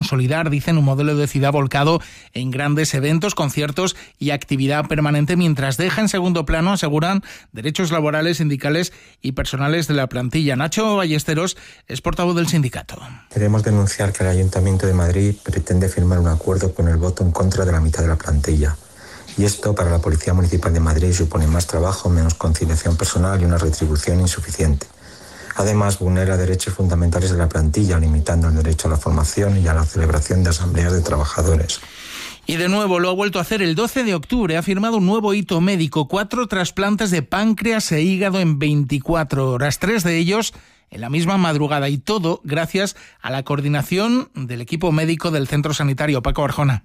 consolidar, dicen, un modelo de ciudad volcado en grandes eventos, conciertos y actividad permanente, mientras deja en segundo plano, aseguran, derechos laborales, sindicales y personales de la plantilla. Nacho Ballesteros es portavoz del sindicato. Queremos denunciar que el Ayuntamiento de Madrid pretende firmar un acuerdo con el voto en contra de la mitad de la plantilla. Y esto para la Policía Municipal de Madrid supone más trabajo, menos conciliación personal y una retribución insuficiente. Además, vulnera derechos fundamentales de la plantilla, limitando el derecho a la formación y a la celebración de asambleas de trabajadores. Y de nuevo lo ha vuelto a hacer. El 12 de octubre ha firmado un nuevo hito médico: 4 trasplantes de páncreas e hígado en 24 horas, 3 de ellos en la misma madrugada, y todo gracias a la coordinación del equipo médico del centro sanitario. Paco Arjona.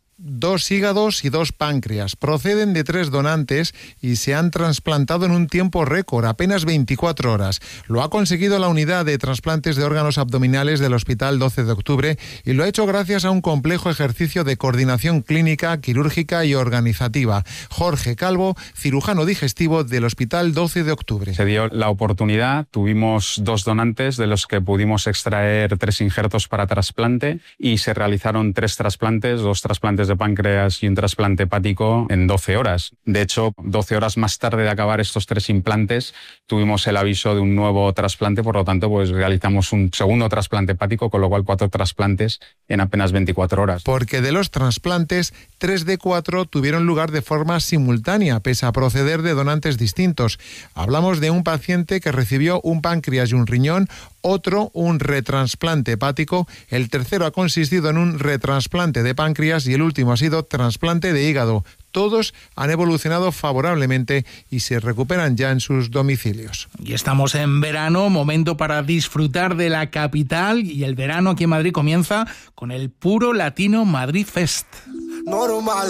2 hígados y 2 páncreas. Proceden de 3 donantes y se han trasplantado en un tiempo récord, apenas 24 horas. Lo ha conseguido la unidad de trasplantes de órganos abdominales del Hospital 12 de Octubre y lo ha hecho gracias a un complejo ejercicio de coordinación clínica, quirúrgica y organizativa. Jorge Calvo, cirujano digestivo del Hospital 12 de Octubre. Se dio la oportunidad, tuvimos 2 donantes de los que pudimos extraer 3 injertos para trasplante y se realizaron 3 trasplantes, 2 trasplantes de páncreas y un trasplante hepático en 12 horas. De hecho, 12 horas más tarde de acabar estos 3 implantes, tuvimos el aviso de un nuevo trasplante, por lo tanto, pues realizamos un segundo trasplante hepático, con lo cual 4 trasplantes en apenas 24 horas. Porque de los trasplantes, 3 de 4 tuvieron lugar de forma simultánea, pese a proceder de donantes distintos. Hablamos de un paciente que recibió un páncreas y un riñón, otro un retrasplante hepático, el tercero ha consistido en un retrasplante de páncreas y el último ha sido trasplante de hígado. Todos han evolucionado favorablemente y se recuperan ya en sus domicilios. Y estamos en verano, momento para disfrutar de la capital, y el verano aquí en Madrid comienza con el Puro Latino Madrid Fest. Normal,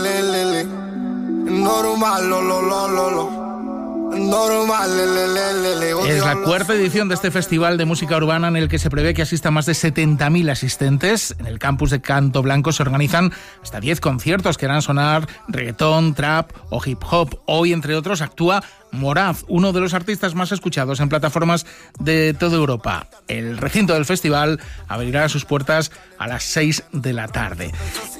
normal, lo. Es la 4ª edición de este festival de música urbana, en el que se prevé que asistan más de 70.000 asistentes. En el campus de Canto Blanco se organizan hasta 10 conciertos que harán sonar reggaetón, trap o hip hop. Hoy, entre otros, actúa Moraz, uno de los artistas más escuchados en plataformas de toda Europa. El recinto del festival abrirá sus puertas a las 6 de la tarde.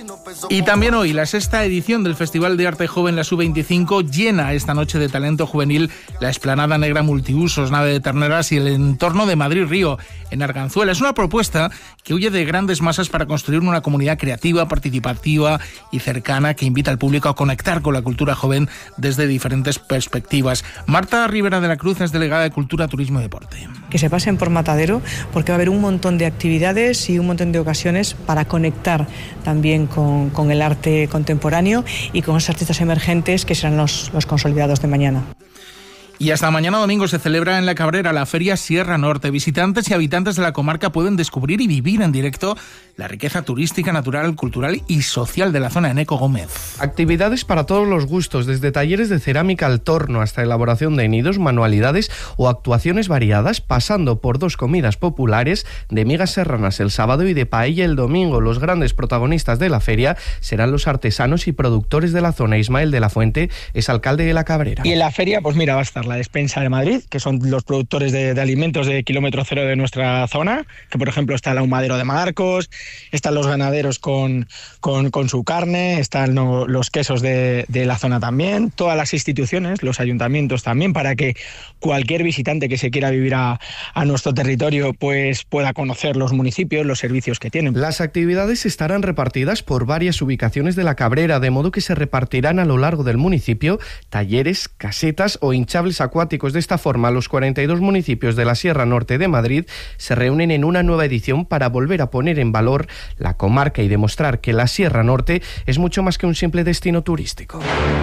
Y también hoy, la 6ª edición del Festival de Arte Joven, la Sub-25, llena esta noche de talento juvenil la Explanada Negra Multiusos, Nave de Terneras y el entorno de Madrid Río, en Arganzuela. Es una propuesta que huye de grandes masas para construir una comunidad creativa, participativa y cercana, que invita al público a conectar con la cultura joven desde diferentes perspectivas. Marta Rivera de la Cruz es delegada de Cultura, Turismo y Deporte. Que se pasen por Matadero, porque va a haber un montón de actividades y un montón de ocasiones para conectar también con el arte contemporáneo y con esos artistas emergentes que serán los consolidados de mañana. Y hasta mañana domingo se celebra en La Cabrera la Feria Sierra Norte. Visitantes y habitantes de la comarca pueden descubrir y vivir en directo la riqueza turística, natural, cultural y social de la zona. Eneco Gómez. Actividades para todos los gustos, desde talleres de cerámica al torno hasta elaboración de nidos, manualidades o actuaciones variadas, pasando por 2 comidas populares de migas serranas el sábado y de paella el domingo. Los grandes protagonistas de la feria serán los artesanos y productores de la zona. Ismael de la Fuente es alcalde de La Cabrera. Y en la feria, pues mira, va a estar la Despensa de Madrid, que son los productores de alimentos de kilómetro cero de nuestra zona, que por ejemplo está el ahumadero de Marcos, están los ganaderos con su carne, están los quesos de la zona también, todas las instituciones, los ayuntamientos también, para que cualquier visitante que se quiera vivir a nuestro territorio pues pueda conocer los municipios, los servicios que tienen. Las actividades estarán repartidas por varias ubicaciones de La Cabrera, de modo que se repartirán a lo largo del municipio talleres, casetas o hinchables acuáticos. De esta forma, los 42 municipios de la Sierra Norte de Madrid se reúnen en una nueva edición para volver a poner en valor la comarca y demostrar que la Sierra Norte es mucho más que un simple destino turístico.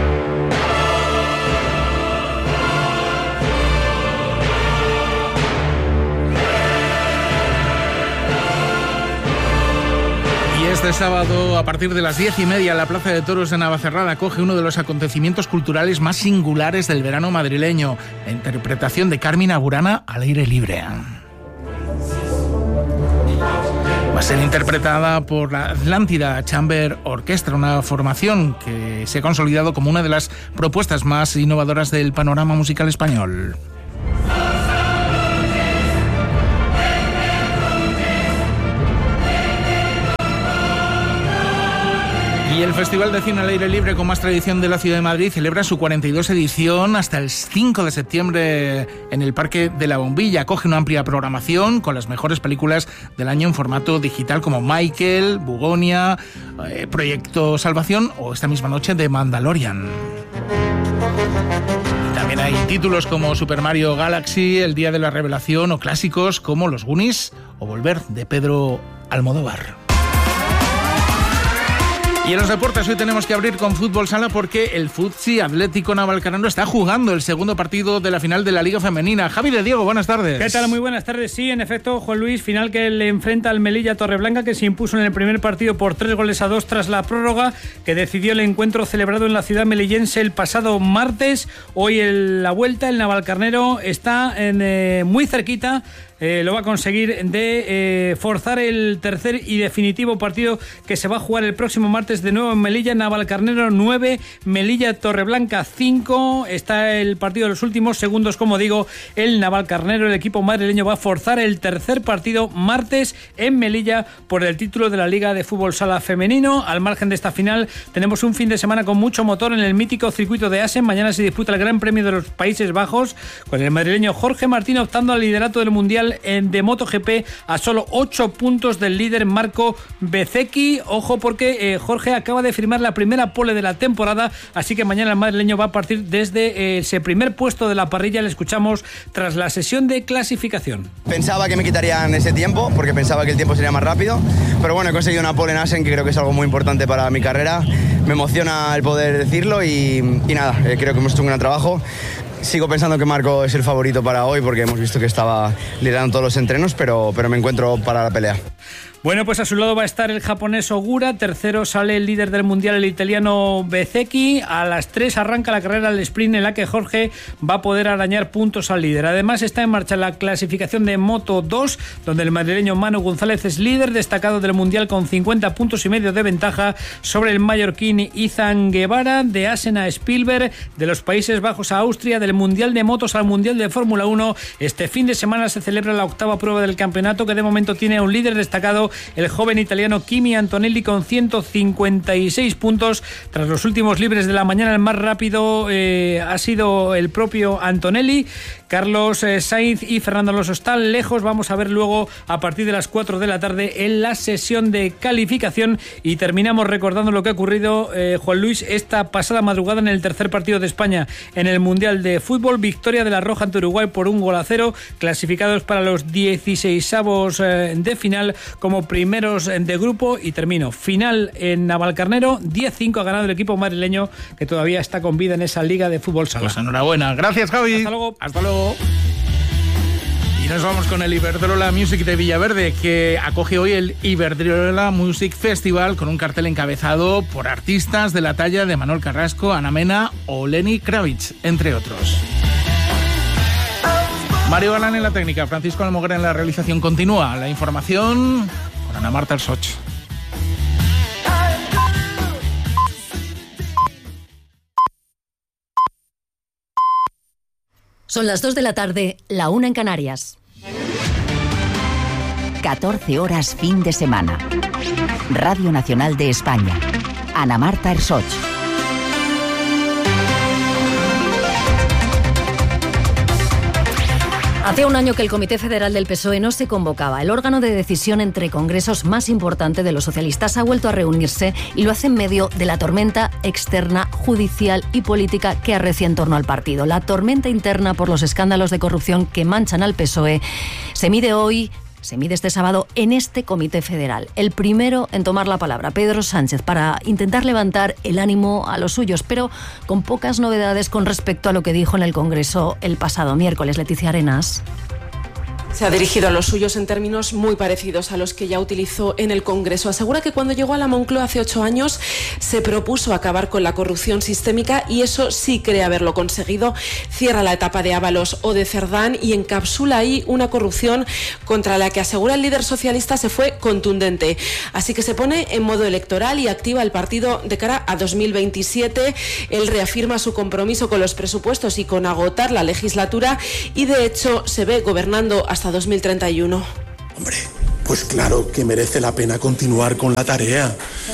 Este sábado, a partir de las 10:30, la Plaza de Toros de Navacerrada acoge uno de los acontecimientos culturales más singulares del verano madrileño, la interpretación de Carmina Burana al aire libre. Va a ser interpretada por la Atlántida Chamber Orchestra, una formación que se ha consolidado como una de las propuestas más innovadoras del panorama musical español. Y el Festival de Cine al Aire Libre con más tradición de la ciudad de Madrid celebra su 42 edición hasta el 5 de septiembre en el Parque de la Bombilla. Acoge una amplia programación con las mejores películas del año en formato digital como Michael, Bugonia, Proyecto Salvación o esta misma noche de Mandalorian. Y también hay títulos como Super Mario Galaxy, El Día de la Revelación o clásicos como Los Goonies o Volver de Pedro Almodóvar. Y en los deportes hoy tenemos que abrir con fútbol sala porque el Futsi Atlético Navalcarnero está jugando el segundo partido de la final de la Liga Femenina. Javi de Diego, buenas tardes. ¿Qué tal? Muy buenas tardes. Sí, en efecto, Juan Luis, final que le enfrenta al Melilla Torreblanca, que se impuso en el primer partido por 3-2 tras la prórroga, que decidió el encuentro celebrado en la ciudad melillense el pasado martes. Hoy la vuelta, el Navalcarnero está muy cerquita. Lo va a conseguir de forzar el tercer y definitivo partido que se va a jugar el próximo martes de nuevo en Melilla. Navalcarnero 9, Melilla Torreblanca 5. Está el partido de los últimos segundos, como digo. El Navalcarnero, el equipo madrileño, va a forzar el tercer partido martes en Melilla por el título de la Liga de Fútbol Sala Femenino. Al margen de esta final tenemos un fin de semana con mucho motor en el mítico circuito de Assen. Mañana se disputa el Gran Premio de los Países Bajos con el madrileño Jorge Martín optando al liderato del Mundial de MotoGP a solo 8 puntos del líder Marco Bezzecchi. Ojo porque Jorge acaba de firmar la primera pole de la temporada, así que mañana el madrileño va a partir desde ese primer puesto de la parrilla. Le escuchamos tras la sesión de clasificación. Pensaba que me quitarían ese tiempo porque pensaba que el tiempo sería más rápido, pero bueno, he conseguido una pole en Assen, que creo que es algo muy importante para mi carrera. Me emociona el poder decirlo y nada, creo que hemos hecho un gran trabajo. Sigo pensando que Marco es el favorito para hoy porque hemos visto que estaba liderando todos los entrenos, pero me encuentro para la pelea. Bueno, pues a su lado va a estar el japonés Ogura, tercero sale el líder del mundial, el italiano Bezzecchi. A las 3 arranca la carrera del sprint en la que Jorge va a poder arañar puntos al líder. Además está en marcha la clasificación de Moto 2, donde el madrileño Manu González es líder destacado del mundial con 50 puntos y medio de ventaja sobre el mallorquín Izan Guevara. De Assen a Spielberg, de los Países Bajos a Austria, del mundial de motos al mundial de Fórmula 1. Este fin de semana se celebra la 8ª prueba del campeonato, que de momento tiene un líder destacado, el joven italiano Kimi Antonelli, con 156 puntos. Tras los últimos libres de la mañana, el más rápido ha sido el propio Antonelli. Carlos Sainz y Fernando Alonso están lejos. Vamos a ver luego a partir de las 4 de la tarde en la sesión de calificación. Y terminamos recordando lo que ha ocurrido, Juan Luis, esta pasada madrugada en el tercer partido de España en el Mundial de Fútbol. Victoria de la Roja ante Uruguay por 1-0, clasificados para los 16avos de final como primeros de grupo. Y termino, final en Navalcarnero, 10-5 ha ganado el equipo madrileño, que todavía está con vida en esa Liga de Fútbol Sala. Pues enhorabuena. Gracias, Javi. Hasta luego. Hasta luego. Y nos vamos con el Iberdrola Music de Villaverde, que acoge hoy el Iberdrola Music Festival con un cartel encabezado por artistas de la talla de Manuel Carrasco, Ana Mena o Lenny Kravitz, entre otros. Mario Galán en la técnica, Francisco Almoguera en la realización. Continúa la información con Ana Marta Ersoch. Son las 2 de la tarde, la 1 en Canarias. 14 horas fin de semana. Radio Nacional de España. Ana Marta Ersoch. Hacía un año que el Comité Federal del PSOE no se convocaba. El órgano de decisión entre congresos más importante de los socialistas ha vuelto a reunirse y lo hace en medio de la tormenta externa, judicial y política que arrecia en torno al partido. La tormenta interna por los escándalos de corrupción que manchan al PSOE se mide este sábado en este Comité Federal. El primero en tomar la palabra, Pedro Sánchez, para intentar levantar el ánimo a los suyos, pero con pocas novedades con respecto a lo que dijo en el Congreso el pasado miércoles. Leticia Arenas. Se ha dirigido a los suyos en términos muy parecidos a los que ya utilizó en el Congreso. Asegura que cuando llegó a la Moncloa hace 8 años se propuso acabar con la corrupción sistémica y eso sí cree haberlo conseguido. Cierra la etapa de Ábalos o de Cerdán y encapsula ahí una corrupción contra la que, asegura el líder socialista, se fue contundente. Así que se pone en modo electoral y activa el partido de cara a 2027. Él reafirma su compromiso con los presupuestos y con agotar la legislatura y de hecho se ve gobernando hasta 2031. Hombre, pues claro que merece la pena continuar con la tarea.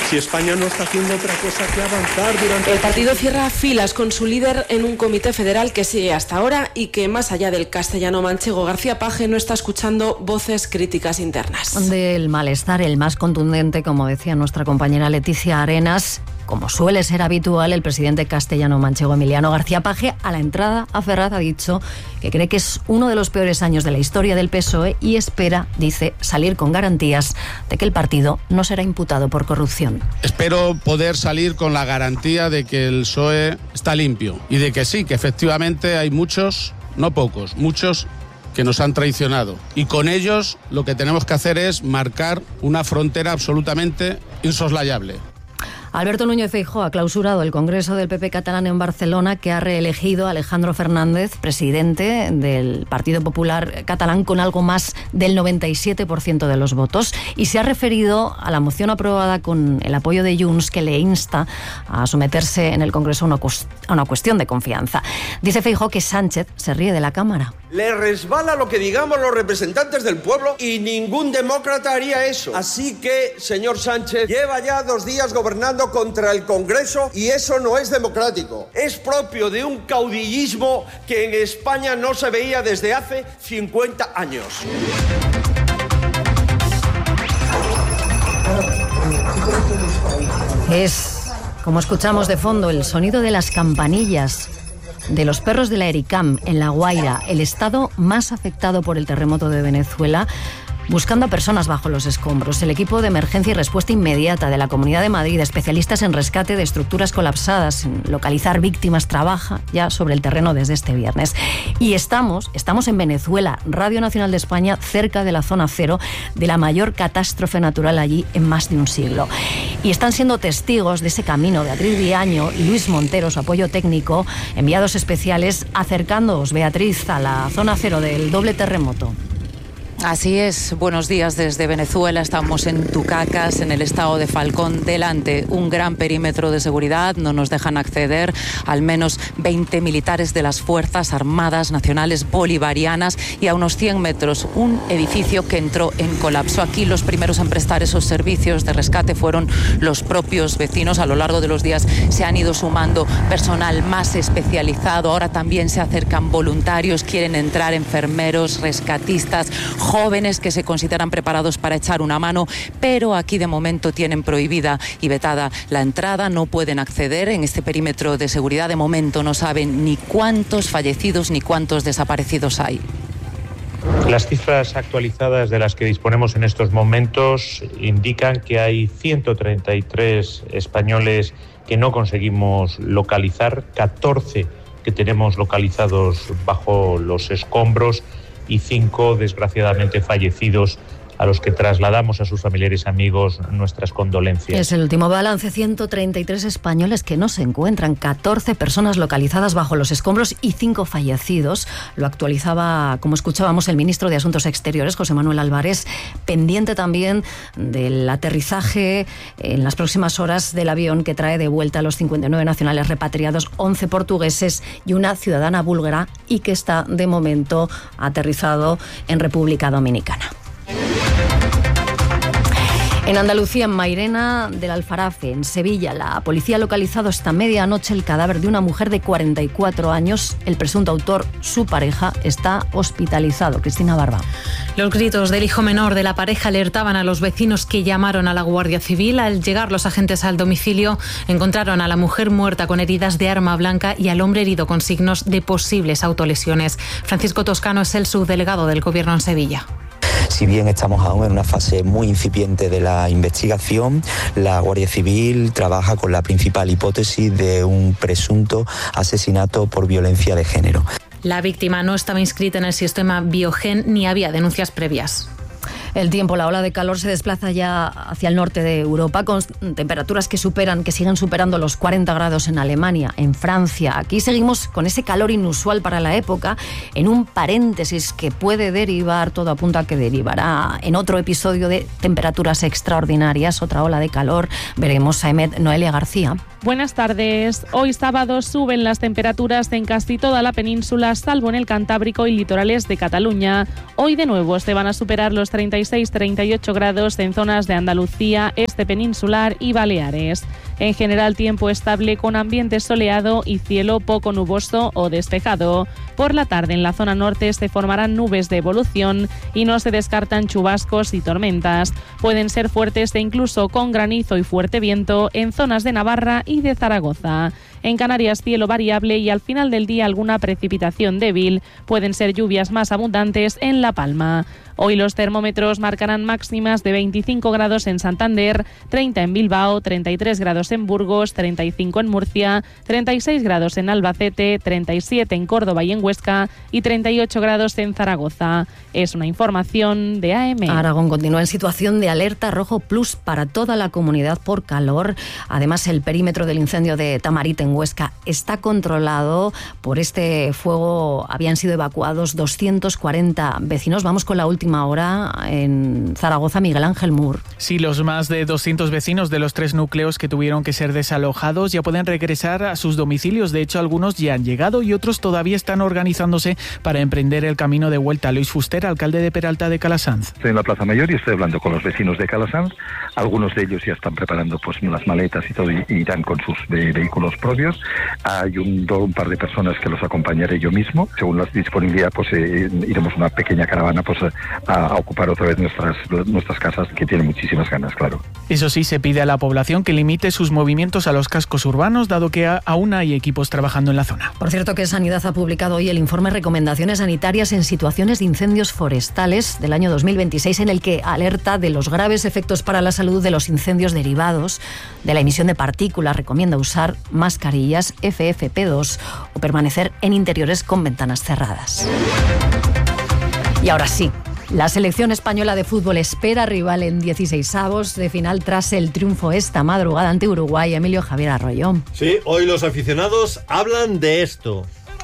si España no está haciendo otra cosa que avanzar durante... El partido cierra filas con su líder en un comité federal que sigue hasta ahora y que, más allá del castellano manchego, García Page no está escuchando voces críticas internas. Del malestar, el más contundente, como decía nuestra compañera Leticia Arenas. Como suele ser habitual, el presidente castellano-manchego Emiliano García Page, a la entrada a Ferraz, ha dicho que cree que es uno de los peores años de la historia del PSOE y espera, dice, salir con garantías de que el partido no será imputado por corrupción. Espero poder salir con la garantía de que el PSOE está limpio y de que sí, que efectivamente hay muchos, no pocos, muchos que nos han traicionado. Y con ellos lo que tenemos que hacer es marcar una frontera absolutamente insoslayable. Alberto Núñez Feijóo ha clausurado el Congreso del PP catalán en Barcelona, que ha reelegido a Alejandro Fernández, presidente del Partido Popular catalán, con algo más del 97% de los votos, y se ha referido a la moción aprobada con el apoyo de Junts, que le insta a someterse en el Congreso a una cuestión de confianza. Dice Feijóo que Sánchez se ríe de la Cámara. Le resbala lo que digamos los representantes del pueblo y ningún demócrata haría eso. Así que, señor Sánchez, lleva ya 2 días gobernando contra el Congreso y eso no es democrático. Es propio de un caudillismo que en España no se veía desde hace 50 años. Es, como escuchamos de fondo, el sonido de las campanillas de los perros de la Ericam en La Guaira, el estado más afectado por el terremoto de Venezuela, buscando a personas bajo los escombros. El equipo de emergencia y respuesta inmediata de la Comunidad de Madrid, especialistas en rescate de estructuras colapsadas, en localizar víctimas, trabaja ya sobre el terreno desde este viernes. Y estamos en Venezuela, Radio Nacional de España, cerca de la zona cero de la mayor catástrofe natural allí en más de un siglo. Y están siendo testigos de ese camino Beatriz Viaño y Luis Montero, su apoyo técnico, enviados especiales, acercándoos, Beatriz, a la zona cero del doble terremoto. Así es, buenos días desde Venezuela, estamos en Tucacas, en el estado de Falcón, delante un gran perímetro de seguridad, no nos dejan acceder, al menos 20 militares de las Fuerzas Armadas Nacionales Bolivarianas y a unos 100 metros un edificio que entró en colapso. Aquí los primeros en prestar esos servicios de rescate fueron los propios vecinos. A lo largo de los días se han ido sumando personal más especializado, ahora también se acercan voluntarios, quieren entrar enfermeros, rescatistas, jóvenes que se consideran preparados para echar una mano, pero aquí de momento tienen prohibida y vetada la entrada, no pueden acceder en este perímetro de seguridad. De momento no saben ni cuántos fallecidos ni cuántos desaparecidos hay. Las cifras actualizadas de las que disponemos en estos momentos indican que hay 133 españoles que no conseguimos localizar, 14 que tenemos localizados bajo los escombros y 5, desgraciadamente, fallecidos, a los que trasladamos a sus familiares y amigos nuestras condolencias. Es el último balance, 133 españoles que no se encuentran, 14 personas localizadas bajo los escombros y 5 fallecidos. Lo actualizaba, como escuchábamos, el ministro de Asuntos Exteriores, José Manuel Álvarez, pendiente también del aterrizaje en las próximas horas del avión que trae de vuelta a los 59 nacionales repatriados, 11 portugueses y una ciudadana búlgara, y que está de momento aterrizado en República Dominicana. En Andalucía, en Mairena del Aljarafe, en Sevilla, la policía ha localizado esta medianoche el cadáver de una mujer de 44 años. El presunto autor, su pareja, está hospitalizado. Cristina Barba. Los gritos del hijo menor de la pareja alertaban a los vecinos, que llamaron a la Guardia Civil. Al llegar los agentes al domicilio, encontraron a la mujer muerta con heridas de arma blanca y al hombre herido con signos de posibles autolesiones. Francisco Toscano es el subdelegado del Gobierno en Sevilla. Si bien estamos aún en una fase muy incipiente de la investigación, la Guardia Civil trabaja con la principal hipótesis de un presunto asesinato por violencia de género. La víctima no estaba inscrita en el sistema Biogen ni había denuncias previas. El tiempo, la ola de calor se desplaza ya hacia el norte de Europa con temperaturas que siguen superando los 40 grados en Alemania, en Francia. Aquí seguimos con ese calor inusual para la época, en un paréntesis que puede derivar, todo apunta a que derivará en otro episodio de temperaturas extraordinarias, otra ola de calor. Veremos a Noelia García. Buenas tardes. Hoy sábado suben las temperaturas en casi toda la península, salvo en el Cantábrico y litorales de Cataluña. Hoy de nuevo se van a superar los 36-38 grados en zonas de Andalucía, este peninsular y Baleares. En general, tiempo estable con ambiente soleado y cielo poco nuboso o despejado. Por la tarde en la zona norte se formarán nubes de evolución y no se descartan chubascos y tormentas. Pueden ser fuertes e incluso con granizo y fuerte viento en zonas de Navarra y de Zaragoza. En Canarias, cielo variable y al final del día alguna precipitación débil. Pueden ser lluvias más abundantes en La Palma. Hoy los termómetros marcarán máximas de 25 grados en Santander, 30 en Bilbao, 33 grados en Burgos, 35 en Murcia, 36 grados en Albacete, 37 en Córdoba y en Huesca y 38 grados en Zaragoza. Es una información de AM. Aragón continúa en situación de alerta rojo plus para toda la comunidad por calor. Además, el perímetro del incendio de Tamarit en Huesca está controlado. Por este fuego habían sido evacuados 240 vecinos. Vamos con la última hora en Zaragoza, Miguel Ángel Mur. Sí, los más de 200 vecinos de los 3 núcleos que tuvieron que ser desalojados ya pueden regresar a sus domicilios. De hecho, algunos ya han llegado y otros todavía están organizándose para emprender el camino de vuelta. Luis Fuster, alcalde de Peralta de Calasanz. Estoy en la Plaza Mayor y estoy hablando con los vecinos de Calasanz. Algunos de ellos ya están preparando pues las maletas y todo y irán con sus vehículos propios. Hay un par de personas que los acompañaré yo mismo. Según la disponibilidad, pues iremos una pequeña caravana pues a ocupar otra vez nuestras casas, que tienen muchísimas ganas, claro. Eso sí, se pide a la población que limite sus movimientos a los cascos urbanos, dado que aún hay equipos trabajando en la zona. Por cierto, que Sanidad ha publicado hoy el informe Recomendaciones Sanitarias en Situaciones de Incendios Forestales del año 2026, en el que alerta de los graves efectos para la salud de los incendios derivados de la emisión de partículas. Recomienda usar mascarillas FFP2 o permanecer en interiores con ventanas cerradas. Y ahora sí, la selección española de fútbol espera rival en 16avos de final tras el triunfo esta madrugada ante Uruguay. Emilio Javier Arroyo. Sí, hoy los aficionados hablan de esto.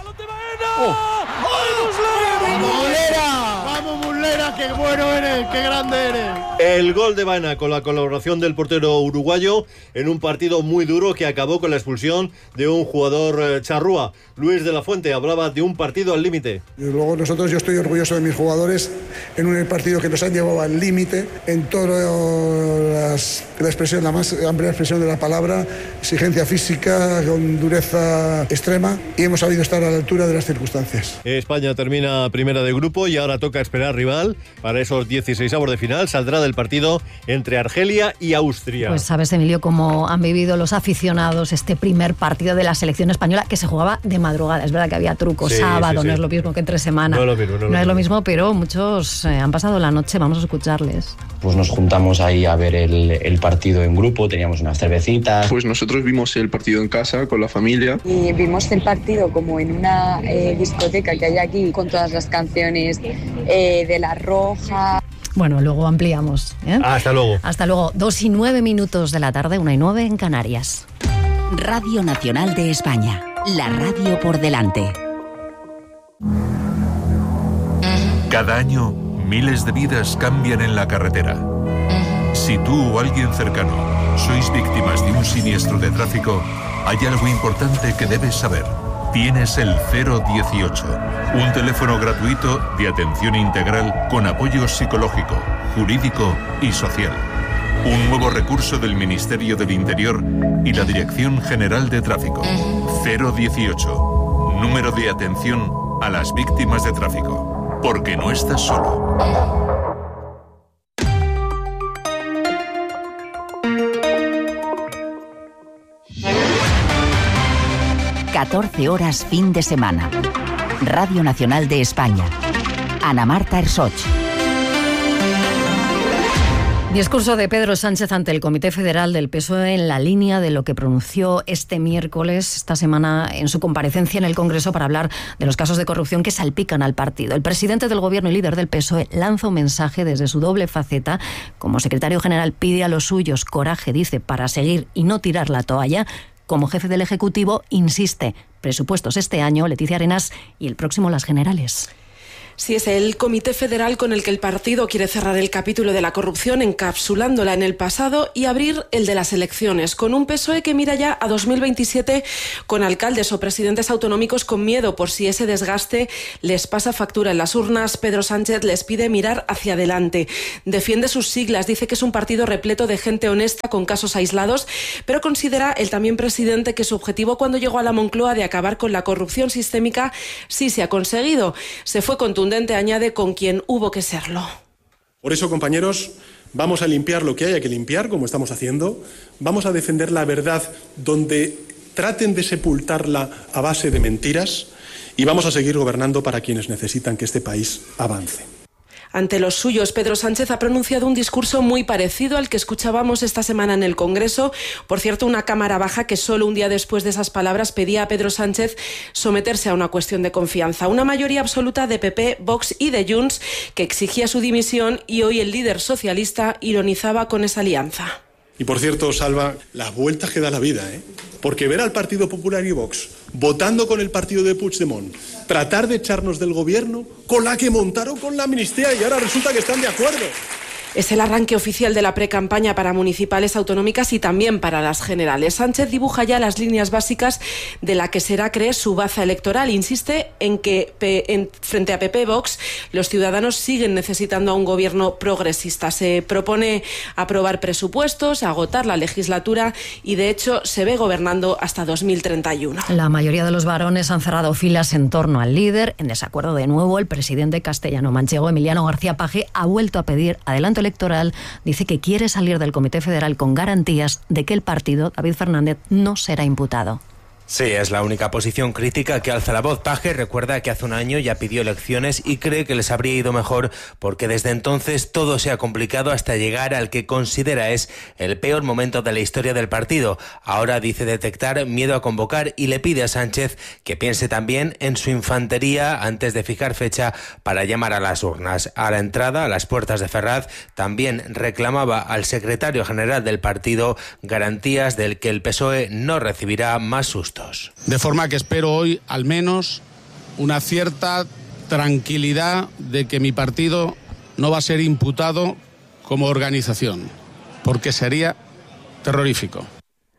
¡Qué bueno eres! ¡Qué grande eres! El gol de Baena con la colaboración del portero uruguayo en un partido muy duro que acabó con la expulsión de un jugador charrúa. Luis de la Fuente hablaba de un partido al límite. Luego yo estoy orgulloso de mis jugadores en un partido que nos han llevado al límite en toda la expresión, la más amplia expresión de la palabra, exigencia física con dureza extrema, y hemos sabido estar a la altura de las circunstancias. España termina primera de grupo y ahora toca esperar rival para esos 16avos de final. Saldrá del partido entre Argelia y Austria. Pues sabes, Emilio, cómo han vivido los aficionados este primer partido de la selección española, que se jugaba de madrugada. Es verdad que había trucos, sábado, no es lo mismo que entre semana. No es lo mismo, pero muchos han pasado la noche. Vamos a escucharles. Pues nos juntamos ahí a ver el partido en grupo, teníamos unas cervecitas. Pues nosotros vimos el partido en casa con la familia. Y vimos el partido como en una discoteca que hay aquí, con todas las canciones de La Roja. Bueno, luego ampliamos. Hasta luego. Hasta luego. 2:09 de la tarde, 1:09 en Canarias. Radio Nacional de España. La radio por delante. Cada año, miles de vidas cambian en la carretera. Si tú o alguien cercano sois víctimas de un siniestro de tráfico, hay algo importante que debes saber. Tienes el 018, un teléfono gratuito de atención integral con apoyo psicológico, jurídico y social. Un nuevo recurso del Ministerio del Interior y la Dirección General de Tráfico. 018, número de atención a las víctimas de tráfico. Porque no estás solo. 14 horas fin de semana. Radio Nacional de España. Ana Marta Ersoch. Discurso de Pedro Sánchez ante el Comité Federal del PSOE en la línea de lo que pronunció este miércoles, esta semana, en su comparecencia en el Congreso para hablar de los casos de corrupción que salpican al partido. El presidente del Gobierno y líder del PSOE lanza un mensaje desde su doble faceta. Como secretario general pide a los suyos coraje, dice, para seguir y no tirar la toalla. Como jefe del Ejecutivo insiste, presupuestos este año, Leticia Arenas, y el próximo las generales. Sí, es el Comité Federal con el que el partido quiere cerrar el capítulo de la corrupción, encapsulándola en el pasado, y abrir el de las elecciones, con un PSOE que mira ya a 2027 con alcaldes o presidentes autonómicos con miedo por si ese desgaste les pasa factura en las urnas. Pedro Sánchez les pide mirar hacia adelante. Defiende sus siglas, dice que es un partido repleto de gente honesta con casos aislados, pero considera el también presidente que su objetivo cuando llegó a la Moncloa de acabar con la corrupción sistémica sí se ha conseguido. Se fue contundente, añade, con quien hubo que serlo. Por eso, compañeros, vamos a limpiar lo que haya que limpiar, como estamos haciendo. Vamos a defender la verdad donde traten de sepultarla a base de mentiras y vamos a seguir gobernando para quienes necesitan que este país avance. Ante los suyos, Pedro Sánchez ha pronunciado un discurso muy parecido al que escuchábamos esta semana en el Congreso. Por cierto, una Cámara Baja que solo un día después de esas palabras pedía a Pedro Sánchez someterse a una cuestión de confianza. Una mayoría absoluta de PP, Vox y de Junts que exigía su dimisión, y hoy el líder socialista ironizaba con esa alianza. Y por cierto, Salva, las vueltas que da la vida, porque ver al Partido Popular y Vox votando con el partido de Puigdemont, tratar de echarnos del gobierno con la que montaron con la amnistía y ahora resulta que están de acuerdo. Es el arranque oficial de la precampaña para municipales, autonómicas y también para las generales. Sánchez dibuja ya las líneas básicas de la que será, cree, su baza electoral. Insiste en que frente a PP Vox los ciudadanos siguen necesitando a un gobierno progresista. Se propone aprobar presupuestos, agotar la legislatura y, de hecho, se ve gobernando hasta 2031. La mayoría de los varones han cerrado filas en torno al líder. En desacuerdo de nuevo, el presidente castellano-manchego Emiliano García Paje ha vuelto a pedir adelanto electoral. Dice que quiere salir del Comité Federal con garantías de que el partido, David Fernández, no será imputado. Sí, es la única posición crítica que alza la voz. Paje recuerda que hace un año ya pidió elecciones y cree que les habría ido mejor porque desde entonces todo se ha complicado hasta llegar al que considera es el peor momento de la historia del partido. Ahora dice detectar miedo a convocar y le pide a Sánchez que piense también en su infantería antes de fijar fecha para llamar a las urnas. A la entrada, a las puertas de Ferraz, también reclamaba al secretario general del partido garantías del que el PSOE no recibirá más sustos. De forma que espero hoy, al menos, una cierta tranquilidad de que mi partido no va a ser imputado como organización, porque sería terrorífico.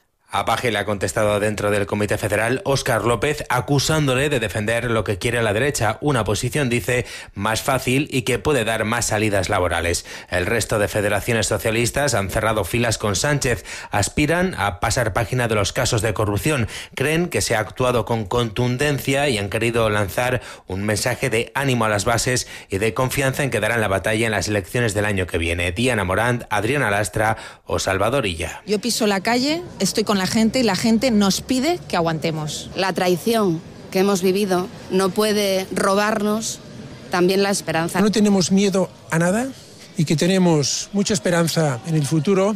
A Paje le ha contestado dentro del Comité Federal Óscar López, acusándole de defender lo que quiere la derecha, una posición, dice, más fácil y que puede dar más salidas laborales. El resto de federaciones socialistas han cerrado filas con Sánchez, aspiran a pasar página de los casos de corrupción, creen que se ha actuado con contundencia y han querido lanzar un mensaje de ánimo a las bases y de confianza en que darán la batalla en las elecciones del año que viene. Diana Morant, Adriana Lastra o Salvador Illa. Yo piso la calle, estoy con la gente y la gente nos pide que aguantemos. La traición que hemos vivido no puede robarnos también la esperanza. No tenemos miedo a nada y que tenemos mucha esperanza en el futuro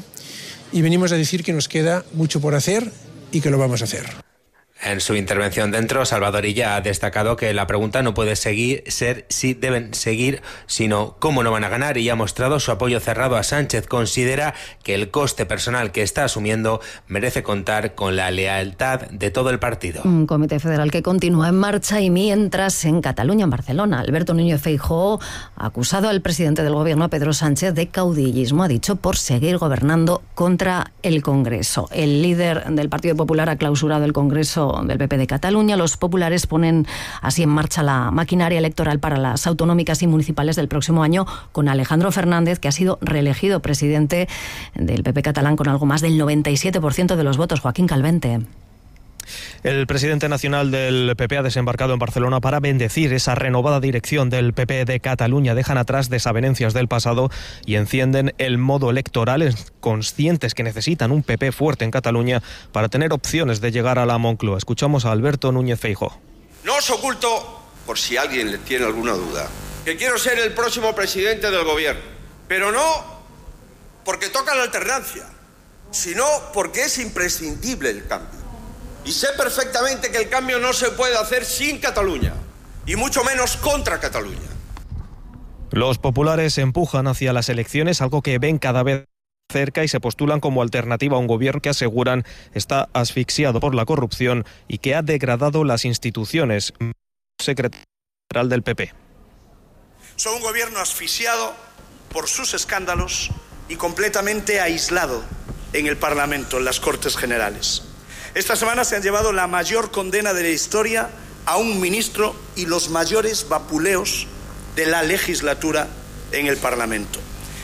y venimos a decir que nos queda mucho por hacer y que lo vamos a hacer. En su intervención dentro, Salvador Illa ha destacado que la pregunta no puede ser si deben seguir, sino cómo no van a ganar, y ha mostrado su apoyo cerrado a Sánchez. Considera que el coste personal que está asumiendo merece contar con la lealtad de todo el partido. Un Comité Federal que continúa en marcha, y mientras en Cataluña, en Barcelona, Alberto Núñez Feijóo ha acusado al presidente del gobierno, Pedro Sánchez, de caudillismo, ha dicho, por seguir gobernando contra el Congreso. El líder del Partido Popular ha clausurado el Congreso del PP de Cataluña. Los populares ponen así en marcha la maquinaria electoral para las autonómicas y municipales del próximo año, con Alejandro Fernández, que ha sido reelegido presidente del PP catalán con algo más del 97% de los votos. Joaquín Calvente. El presidente nacional del PP ha desembarcado en Barcelona para bendecir esa renovada dirección del PP de Cataluña. Dejan atrás desavenencias del pasado y encienden el modo electoral, conscientes que necesitan un PP fuerte en Cataluña para tener opciones de llegar a la Moncloa. Escuchamos a Alberto Núñez Feijóo. No os oculto, por si alguien le tiene alguna duda, que quiero ser el próximo presidente del gobierno, pero no porque toca la alternancia, sino porque es imprescindible el cambio. Y sé perfectamente que el cambio no se puede hacer sin Cataluña, y mucho menos contra Cataluña. Los populares empujan hacia las elecciones, algo que ven cada vez cerca, y se postulan como alternativa a un gobierno que aseguran está asfixiado por la corrupción y que ha degradado las instituciones. Secretario general del PP. Son un gobierno asfixiado por sus escándalos y completamente aislado en el Parlamento, en las Cortes Generales. Esta semana se han llevado la mayor condena de la historia a un ministro y los mayores vapuleos de la legislatura en el Parlamento.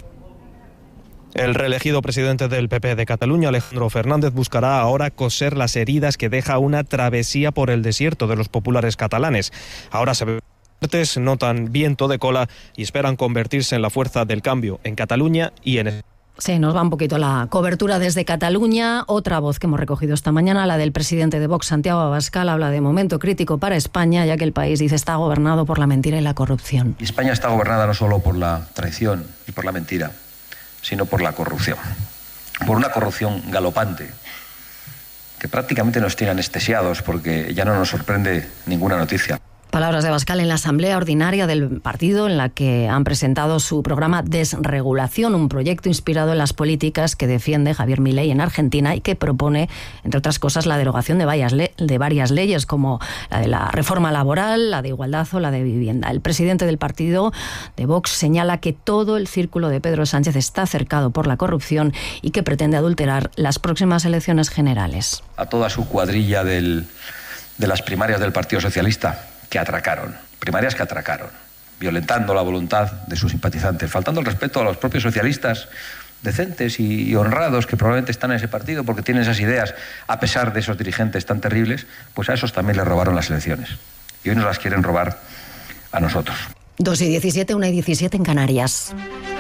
El reelegido presidente del PP de Cataluña, Alejandro Fernández, buscará ahora coser las heridas que deja una travesía por el desierto de los populares catalanes. Ahora se ve notan viento de cola y esperan convertirse en la fuerza del cambio en Cataluña y en... Sí, nos va un poquito la cobertura desde Cataluña. Otra voz que hemos recogido esta mañana, la del presidente de Vox, Santiago Abascal, habla de momento crítico para España, ya que el país, dice, está gobernado por la mentira y la corrupción. Y España está gobernada no solo por la traición y por la mentira, sino por la corrupción. Por una corrupción galopante, que prácticamente nos tiene anestesiados porque ya no nos sorprende ninguna noticia. Palabras de Abascal en la Asamblea Ordinaria del partido, en la que han presentado su programa Desregulación, un proyecto inspirado en las políticas que defiende Javier Milei en Argentina y que propone, entre otras cosas, la derogación de varias leyes, como la de la reforma laboral, la de igualdad o la de vivienda. El presidente del partido de Vox señala que todo el círculo de Pedro Sánchez está cercado por la corrupción y que pretende adulterar las próximas elecciones generales. A toda su cuadrilla de las primarias del Partido Socialista, que atracaron, primarias que atracaron, violentando la voluntad de sus simpatizantes, faltando el respeto a los propios socialistas decentes y honrados que probablemente están en ese partido porque tienen esas ideas, a pesar de esos dirigentes tan terribles, pues a esos también les robaron las elecciones. Y hoy nos las quieren robar a nosotros. 2:17, 1:17 en Canarias.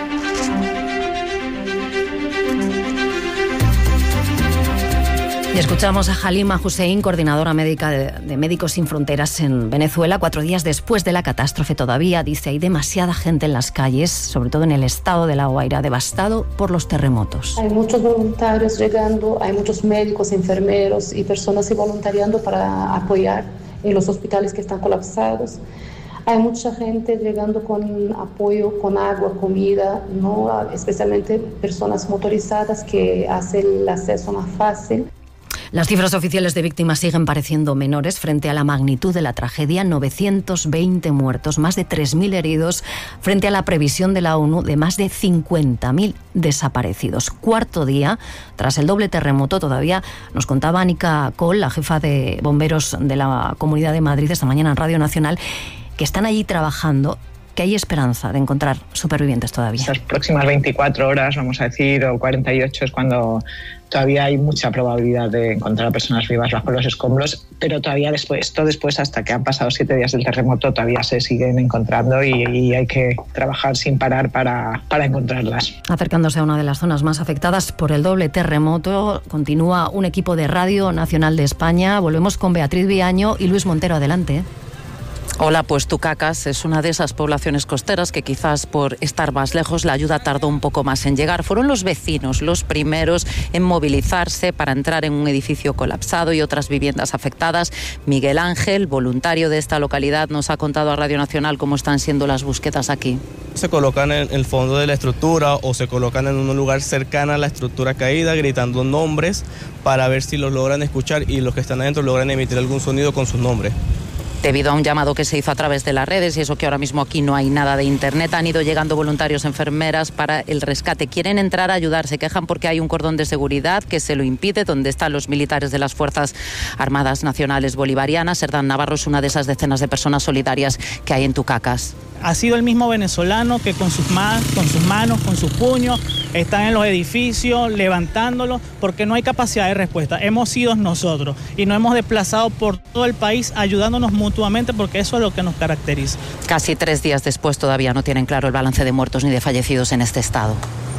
Y escuchamos a Halima Hussein, coordinadora médica de Médicos Sin Fronteras en Venezuela. 4 días después de la catástrofe todavía, dice, hay demasiada gente en las calles, sobre todo en el estado de La Guaira, devastado por los terremotos. Hay muchos voluntarios llegando, hay muchos médicos, enfermeros y personas voluntariando para apoyar en los hospitales que están colapsados. Hay mucha gente llegando con apoyo, con agua, comida, ¿no? Especialmente personas motorizadas que hacen el acceso más fácil. Las cifras oficiales de víctimas siguen pareciendo menores frente a la magnitud de la tragedia. 920 muertos, más de 3.000 heridos, frente a la previsión de la ONU de más de 50.000 desaparecidos. 4º día tras el doble terremoto. Todavía nos contaba Anika Coll, la jefa de bomberos de la Comunidad de Madrid, esta mañana en Radio Nacional, que están allí trabajando, que hay esperanza de encontrar supervivientes todavía. Las próximas 24 horas, vamos a decir, o 48, es cuando todavía hay mucha probabilidad de encontrar a personas vivas bajo los escombros, pero todavía después, hasta que han pasado 7 días del terremoto, todavía se siguen encontrando y hay que trabajar sin parar para encontrarlas. Acercándose a una de las zonas más afectadas por el doble terremoto, continúa un equipo de Radio Nacional de España. Volvemos con Beatriz Viaño y Luis Montero. Adelante. Hola, pues Tucacas es una de esas poblaciones costeras que quizás por estar más lejos la ayuda tardó un poco más en llegar. Fueron los vecinos los primeros en movilizarse para entrar en un edificio colapsado y otras viviendas afectadas. Miguel Ángel, voluntario de esta localidad, nos ha contado a Radio Nacional cómo están siendo las búsquedas aquí. Se colocan en el fondo de la estructura o se colocan en un lugar cercano a la estructura caída gritando nombres para ver si los logran escuchar y los que están adentro logran emitir algún sonido con sus nombres. Debido a un llamado que se hizo a través de las redes y eso que ahora mismo aquí no hay nada de internet, han ido llegando voluntarios, enfermeras para el rescate. Quieren entrar a ayudar, se quejan porque hay un cordón de seguridad que se lo impide, donde están los militares de las Fuerzas Armadas Nacionales Bolivarianas. Serdán Navarro es una de esas decenas de personas solidarias que hay en Tucacas. Ha sido el mismo venezolano que con sus manos, con sus puños, están en los edificios levantándolos porque no hay capacidad de respuesta. Hemos sido nosotros y nos hemos desplazado por todo el país ayudándonos mutuamente porque eso es lo que nos caracteriza. Casi 3 días después todavía no tienen claro el balance de muertos ni de fallecidos en este estado.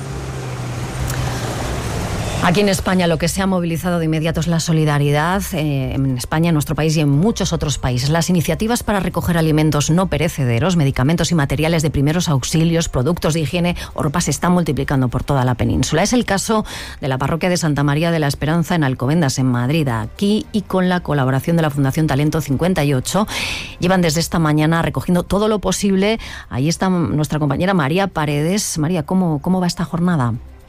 Aquí en España lo que se ha movilizado de inmediato es la solidaridad, en España, en nuestro país y en muchos otros países. Las iniciativas para recoger alimentos no perecederos, medicamentos y materiales de primeros auxilios, productos de higiene o ropa se están multiplicando por toda la península. Es el caso de la parroquia de Santa María de la Esperanza en Alcobendas, en Madrid. Aquí y con la colaboración de la Fundación Talento 58, llevan desde esta mañana recogiendo todo lo posible. Ahí está nuestra compañera María Paredes. María, ¿cómo va esta jornada?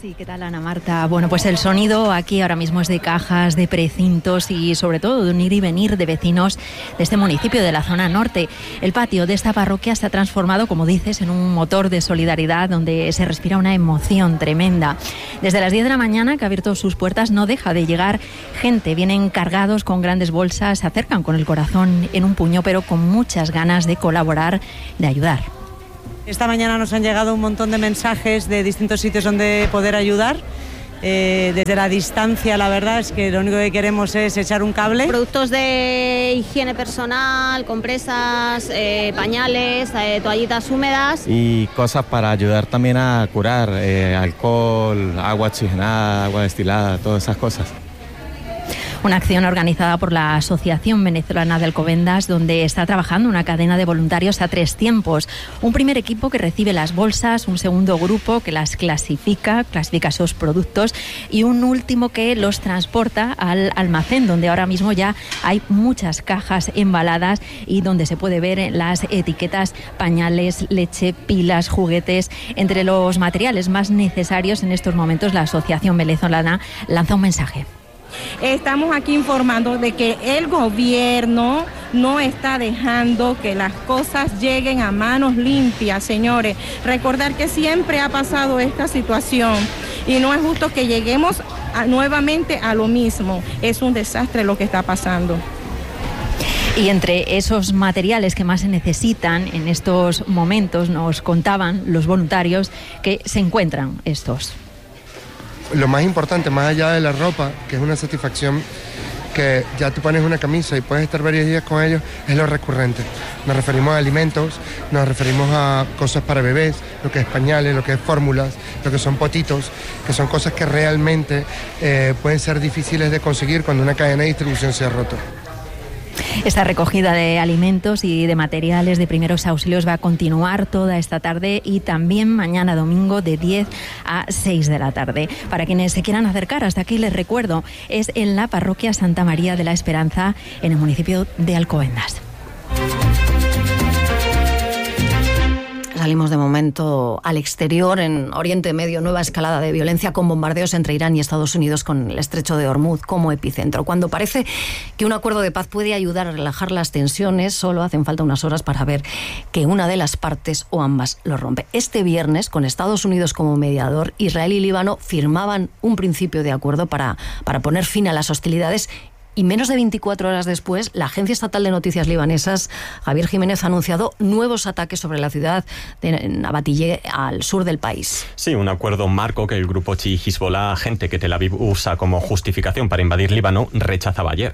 Sí, ¿qué tal, Ana Marta? Bueno, pues el sonido aquí ahora mismo es de cajas, de precintos y sobre todo de un ir y venir de vecinos de este municipio de la zona norte. El patio de esta parroquia se ha transformado, como dices, en un motor de solidaridad donde se respira una emoción tremenda. Desde las 10 de la mañana, que ha abierto sus puertas, no deja de llegar gente. Vienen cargados con grandes bolsas, se acercan con el corazón en un puño, pero con muchas ganas de colaborar, de ayudar. Esta mañana nos han llegado un montón de mensajes de distintos sitios donde poder ayudar. Desde la distancia, la verdad es que lo único que queremos es echar un cable. Productos de higiene personal, compresas, pañales, toallitas húmedas. Y cosas para ayudar también a curar, alcohol, agua oxigenada, agua destilada, todas esas cosas. Una acción organizada por la Asociación Venezolana de Alcobendas, donde está trabajando una cadena de voluntarios a 3 tiempos. Un primer equipo que recibe las bolsas, un segundo grupo que las clasifica esos productos y un último que los transporta al almacén, donde ahora mismo ya hay muchas cajas embaladas y donde se puede ver las etiquetas pañales, leche, pilas, juguetes. Entre los materiales más necesarios en estos momentos, la Asociación Venezolana lanza un mensaje. Estamos aquí informando de que el gobierno no está dejando que las cosas lleguen a manos limpias, señores. Recordar que siempre ha pasado esta situación y no es justo que lleguemos nuevamente a lo mismo. Es un desastre lo que está pasando. Y entre esos materiales que más se necesitan en estos momentos, nos contaban los voluntarios que se encuentran estos. Lo más importante, más allá de la ropa, que es una satisfacción que ya tú pones una camisa y puedes estar varios días con ellos, es lo recurrente. Nos referimos a alimentos, nos referimos a cosas para bebés, lo que es pañales, lo que es fórmulas, lo que son potitos, que son cosas que realmente pueden ser difíciles de conseguir cuando una cadena de distribución se ha roto. Esta recogida de alimentos y de materiales de primeros auxilios va a continuar toda esta tarde y también mañana domingo de 10 a 6 de la tarde. Para quienes se quieran acercar, hasta aquí les recuerdo, es en la parroquia Santa María de la Esperanza, en el municipio de Alcobendas. Salimos de momento al exterior. En Oriente Medio, nueva escalada de violencia con bombardeos entre Irán y Estados Unidos con el estrecho de Hormuz como epicentro. Cuando parece que un acuerdo de paz puede ayudar a relajar las tensiones, solo hacen falta unas horas para ver que una de las partes o ambas lo rompe. Este viernes, con Estados Unidos como mediador, Israel y Líbano firmaban un principio de acuerdo para poner fin a las hostilidades. Y menos de 24 horas después, la Agencia Estatal de Noticias libanesas, Javier Jiménez, ha anunciado nuevos ataques sobre la ciudad de Nabatiyeh, al sur del país. Sí, un acuerdo marco que el grupo chií Hezbollah, gente que Tel Aviv usa como justificación para invadir Líbano, rechazaba ayer.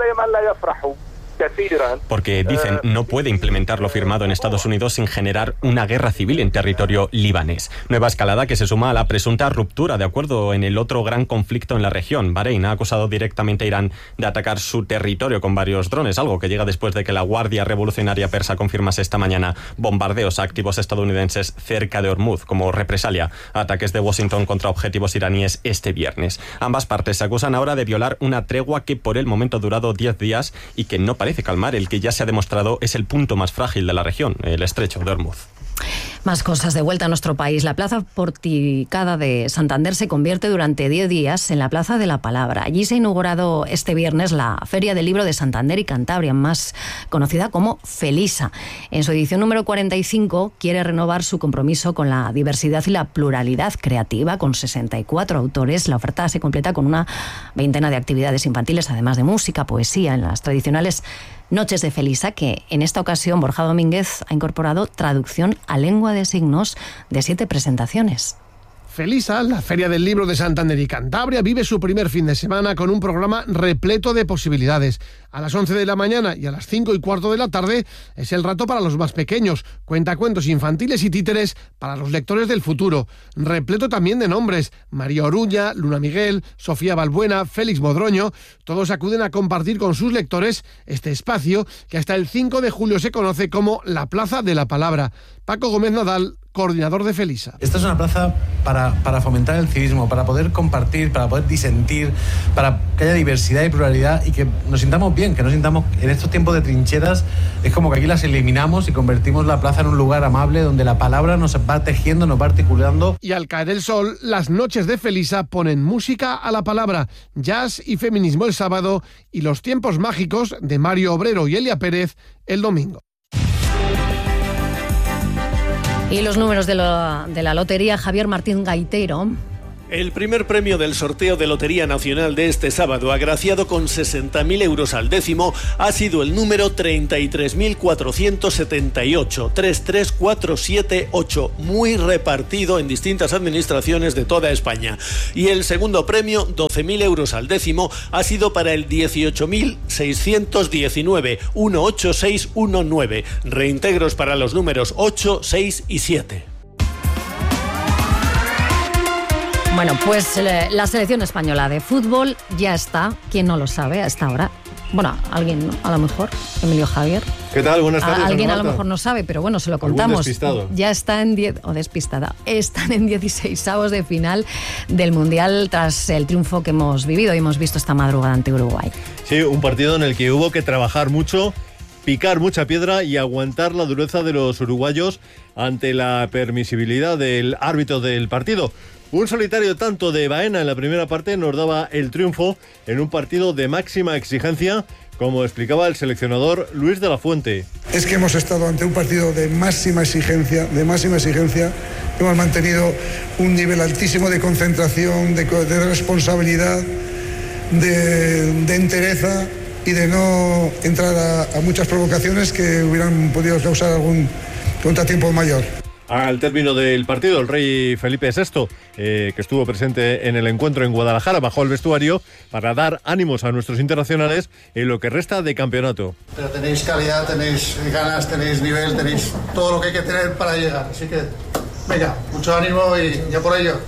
Porque dicen no puede implementar lo firmado en Estados Unidos sin generar una guerra civil en territorio libanés. Nueva escalada que se suma a la presunta ruptura de acuerdo en el otro gran conflicto en la región. Bahrein ha acusado directamente a Irán de atacar su territorio con varios drones, algo que llega después de que la Guardia Revolucionaria Persa confirmase esta mañana bombardeos a activos estadounidenses cerca de Hormuz como represalia a ataques de Washington contra objetivos iraníes este viernes. Ambas partes se acusan ahora de violar una tregua que por el momento ha durado 10 días y que no parece calmar el que ya se ha demostrado es el punto más frágil de la región, el estrecho de Hormuz. Más cosas de vuelta a nuestro país. La Plaza Porticada de Santander se convierte durante 10 días en la Plaza de la Palabra. Allí se ha inaugurado este viernes la Feria del Libro de Santander y Cantabria, más conocida como Felisa. En su edición número 45 quiere renovar su compromiso con la diversidad y la pluralidad creativa. Con 64 autores, la oferta se completa con una veintena de actividades infantiles, además de música, poesía, en las tradicionales Noches de Felisa, que en esta ocasión Borja Domínguez ha incorporado traducción a lengua de signos de 7 presentaciones. Felisa, la Feria del Libro de Santander y Cantabria, vive su primer fin de semana con un programa repleto de posibilidades. A las 11 de la mañana y a las 5:15 de la tarde es el rato para los más pequeños, cuentacuentos infantiles y títeres para los lectores del futuro. Repleto también de nombres: María Oruña, Luna Miguel, Sofía Balbuena, Félix Modroño. Todos acuden a compartir con sus lectores este espacio que hasta el 5 de julio se conoce como la Plaza de la Palabra. Paco Gómez Nadal coordinador de Felisa. Esta es una plaza para fomentar el civismo, para poder compartir, para poder disentir, para que haya diversidad y pluralidad y que nos sintamos bien, que nos sintamos en estos tiempos de trincheras. Es como que aquí las eliminamos y convertimos la plaza en un lugar amable donde la palabra nos va tejiendo, nos va articulando. Y al caer el sol, las noches de Felisa ponen música a la palabra, jazz y feminismo el sábado y los tiempos mágicos de Mario Obrero y Elia Pérez el domingo. Y los números de la lotería, Javier Martín Gaitero. El primer premio del sorteo de Lotería Nacional de este sábado, agraciado con 60.000 euros al décimo, ha sido el número 33.478, 33478, muy repartido en distintas administraciones de toda España. Y el segundo premio, 12.000 euros al décimo, ha sido para el 18.619, 18619, reintegros para los números 8, 6 y 7. Bueno, pues la selección española de fútbol ya está, quien no lo sabe a esta hora. Bueno, alguien, a lo mejor, Emilio Javier. ¿Qué tal? Buenas tardes. Alguien a lo mejor no sabe, pero bueno, se lo contamos. Despistado. Ya está en 10, o despistada, están en 16avos de final del Mundial tras el triunfo que hemos vivido y hemos visto esta madrugada ante Uruguay. Sí, un partido en el que hubo que trabajar mucho, picar mucha piedra y aguantar la dureza de los uruguayos ante la permisibilidad del árbitro del partido. Un solitario tanto de Baena en la primera parte nos daba el triunfo en un partido de máxima exigencia, como explicaba el seleccionador Luis de la Fuente. Es que hemos estado ante un partido de máxima exigencia, hemos mantenido un nivel altísimo de concentración, de responsabilidad, de entereza y de no entrar a muchas provocaciones que hubieran podido causar algún contratiempo mayor. Al término del partido, el rey Felipe VI, que estuvo presente en el encuentro en Guadalajara, bajó al vestuario para dar ánimos a nuestros internacionales en lo que resta de campeonato. Pero tenéis calidad, tenéis ganas, tenéis nivel, tenéis todo lo que hay que tener para llegar. Así que, venga, mucho ánimo y ya por ello.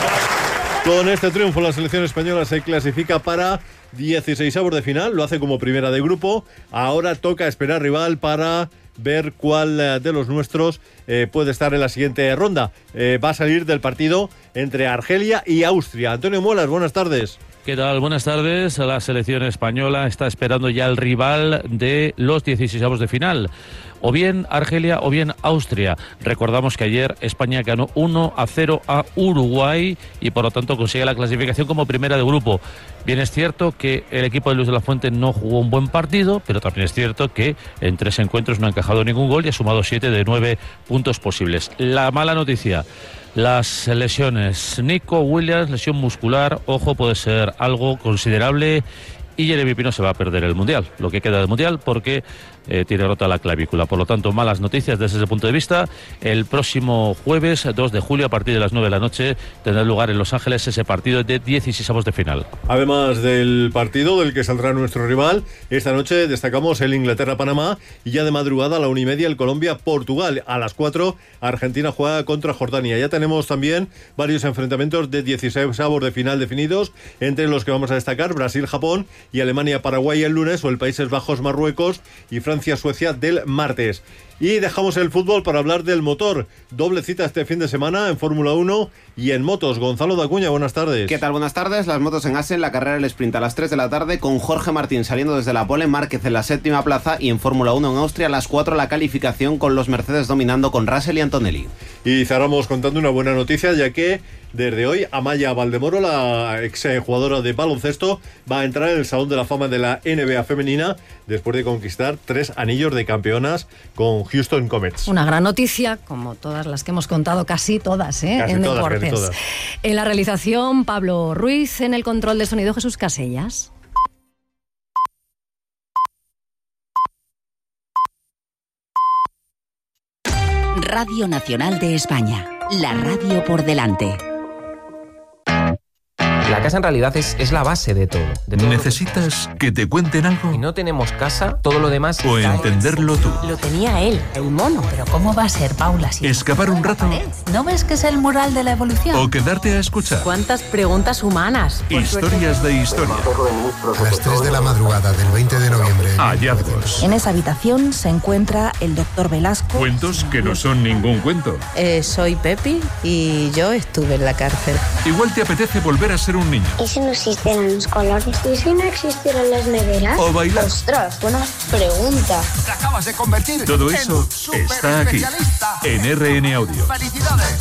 Con este triunfo, la selección española se clasifica para 16avos de final, lo hace como primera de grupo. Ahora toca esperar rival para ver cuál de los nuestros puede estar en la siguiente ronda. Va a salir del partido entre Argelia y Austria. Antonio Muelas, buenas tardes. ¿Qué tal? Buenas tardes. La selección española está esperando ya el rival de los 16avos de final. O bien Argelia o bien Austria. Recordamos que ayer España ganó 1-0 a Uruguay y por lo tanto consigue la clasificación como primera de grupo. Bien es cierto que el equipo de Luis de la Fuente no jugó un buen partido, pero también es cierto que en 3 encuentros no ha encajado ningún gol y ha sumado 7 de 9 puntos posibles. La mala noticia: las lesiones. Nico Williams, lesión muscular, ojo, puede ser algo considerable. Y Jeremy Pino se va a perder el Mundial, lo que queda del Mundial, porque tiene rota la clavícula. Por lo tanto, malas noticias desde ese punto de vista. El próximo jueves, 2 de julio, a partir de las 9 de la noche, tendrá lugar en Los Ángeles ese partido de 16avos de final. Además del partido del que saldrá nuestro rival, esta noche destacamos el Inglaterra-Panamá y ya de madrugada a la 1:30 el Colombia-Portugal. A las 4 Argentina juega contra Jordania. Ya tenemos también varios enfrentamientos de 16avos de final definidos, entre los que vamos a destacar Brasil-Japón y Alemania-Paraguay el lunes, o el Países Bajos-Marruecos y Francia-Suecia del martes. Y dejamos el fútbol para hablar del motor. Doble cita este fin de semana en Fórmula 1 y en motos. Gonzalo Dacuña, buenas tardes. ¿Qué tal? Buenas tardes. Las motos en Assen, la carrera del sprint a las 3 de la tarde con Jorge Martín saliendo desde la pole, Márquez en la 7ª plaza, y en Fórmula 1 en Austria a las 4 la calificación con los Mercedes dominando con Russell y Antonelli. Y cerramos contando una buena noticia, ya que desde hoy Amaya Valdemoro, la ex jugadora de baloncesto, va a entrar en el Salón de la Fama de la NBA femenina después de conquistar 3 anillos de campeonas con Houston Comets. Una gran noticia, como todas las que hemos contado, casi todas, en deportes. Todas. En la realización, Pablo Ruiz; en el control de sonido, Jesús Casellas. Radio Nacional de España, la radio por delante. La casa en realidad es la base de todo. ¿Necesitas que te cuenten algo? Si no tenemos casa, todo lo demás... O entenderlo tú. Lo tenía él, el mono. Pero ¿cómo va a ser, Paula? Si ¿Escapar un rato? ¿No ves que es el mural de la evolución? ¿O quedarte a escuchar? ¿Cuántas preguntas humanas? Historias de historia. A las 3 de la madrugada del 20 de noviembre. Hallazgos. En esa habitación se encuentra el doctor Velasco. Cuentos que no son ningún cuento. Soy Pepi y yo estuve en la cárcel. Igual te apetece volver a ser un niño. ¿Y si no existieran los colores? ¿Y si no existieran las neveras? O bailar. Ostras, buena pregunta. Te acabas de convertir Todo eso está aquí, en RN Audio. ¡Felicidades!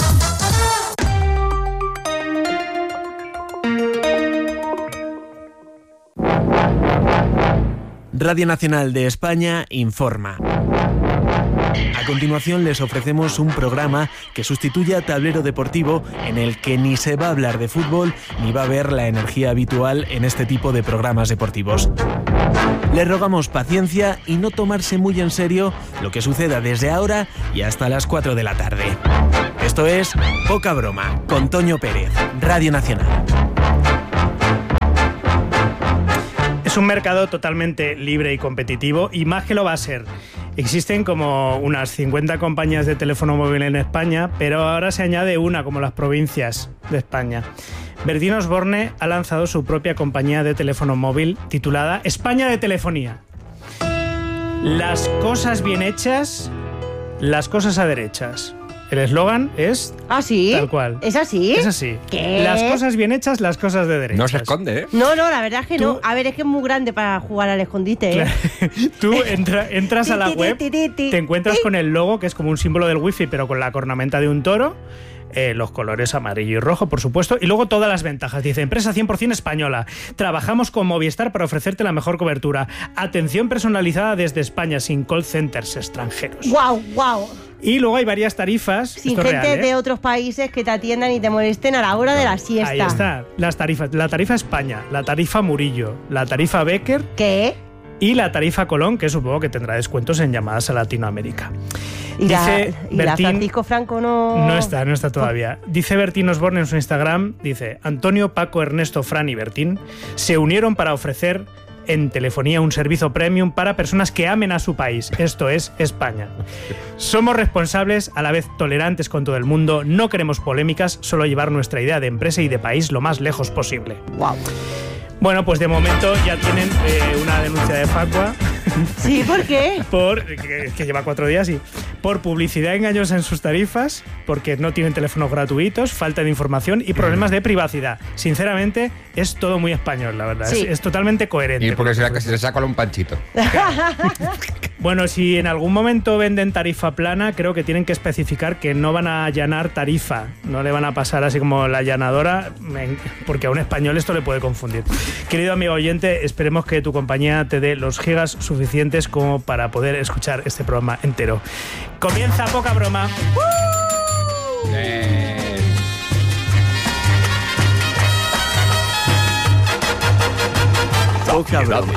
Radio Nacional de España informa. A continuación les ofrecemos un programa que sustituye a Tablero Deportivo, en el que ni se va a hablar de fútbol ni va a haber la energía habitual en este tipo de programas deportivos. Les rogamos paciencia y no tomarse muy en serio lo que suceda desde ahora y hasta las 4 de la tarde. Esto es Poca Broma, con Toño Pérez, Radio Nacional. Es un mercado totalmente libre y competitivo, y más que lo va a ser. Existen como unas 50 compañías de teléfono móvil en España, pero ahora se añade una, como las provincias de España. Bertín Osborne ha lanzado su propia compañía de teléfono móvil titulada España de Telefonía. Las cosas bien hechas, las cosas a derechas. El eslogan es... ¿Ah, sí? Tal cual. ¿Es así? Es así. ¿Qué? Las cosas bien hechas, las cosas de derechas. No se esconde, ¿eh? No, la verdad es que no. A ver, es que es muy grande para jugar al escondite, ¿eh? Claro. Tú entras a la web, te encuentras con el logo, que es como un símbolo del wifi, pero con la cornamenta de un toro. Los colores amarillo y rojo, por supuesto, y luego todas las ventajas. Dice: empresa 100% española, trabajamos con Movistar para ofrecerte la mejor cobertura, atención personalizada desde España, sin call centers extranjeros. ¡Guau! Y luego hay varias tarifas. Sin gente real, ¿eh? de otros países que te atiendan y te molesten a la hora de la siesta. Ahí está, las tarifas. La tarifa España, la tarifa Murillo, la tarifa Becker. ¿Qué? Y la tarifa Colón, que supongo que tendrá descuentos en llamadas a Latinoamérica. ¿Y la Francisco Franco no...? No está todavía. Dice Bertín Osborne en su Instagram, dice: Antonio, Paco, Ernesto, Fran y Bertín se unieron para ofrecer en telefonía un servicio premium para personas que amen a su país. Esto es España. Somos responsables, a la vez tolerantes con todo el mundo, no queremos polémicas, solo llevar nuestra idea de empresa y de país lo más lejos posible. ¡Wow! Bueno, pues de momento ya tienen una denuncia de Facua. ¿Sí? ¿Por qué? Que lleva 4 días, y por publicidad engañosa en sus tarifas, porque no tienen teléfonos gratuitos, falta de información y problemas de privacidad. Sinceramente, es todo muy español, la verdad. Sí. Es totalmente coherente. Y porque se le saca un panchito. Bueno, si en algún momento venden tarifa plana, creo que tienen que especificar que no van a allanar tarifa. No le van a pasar así como la allanadora, porque a un español esto le puede confundir. Querido amigo oyente, esperemos que tu compañía te dé los gigas suficientes como para poder escuchar este programa entero. Comienza Poca Broma. Poca Broma.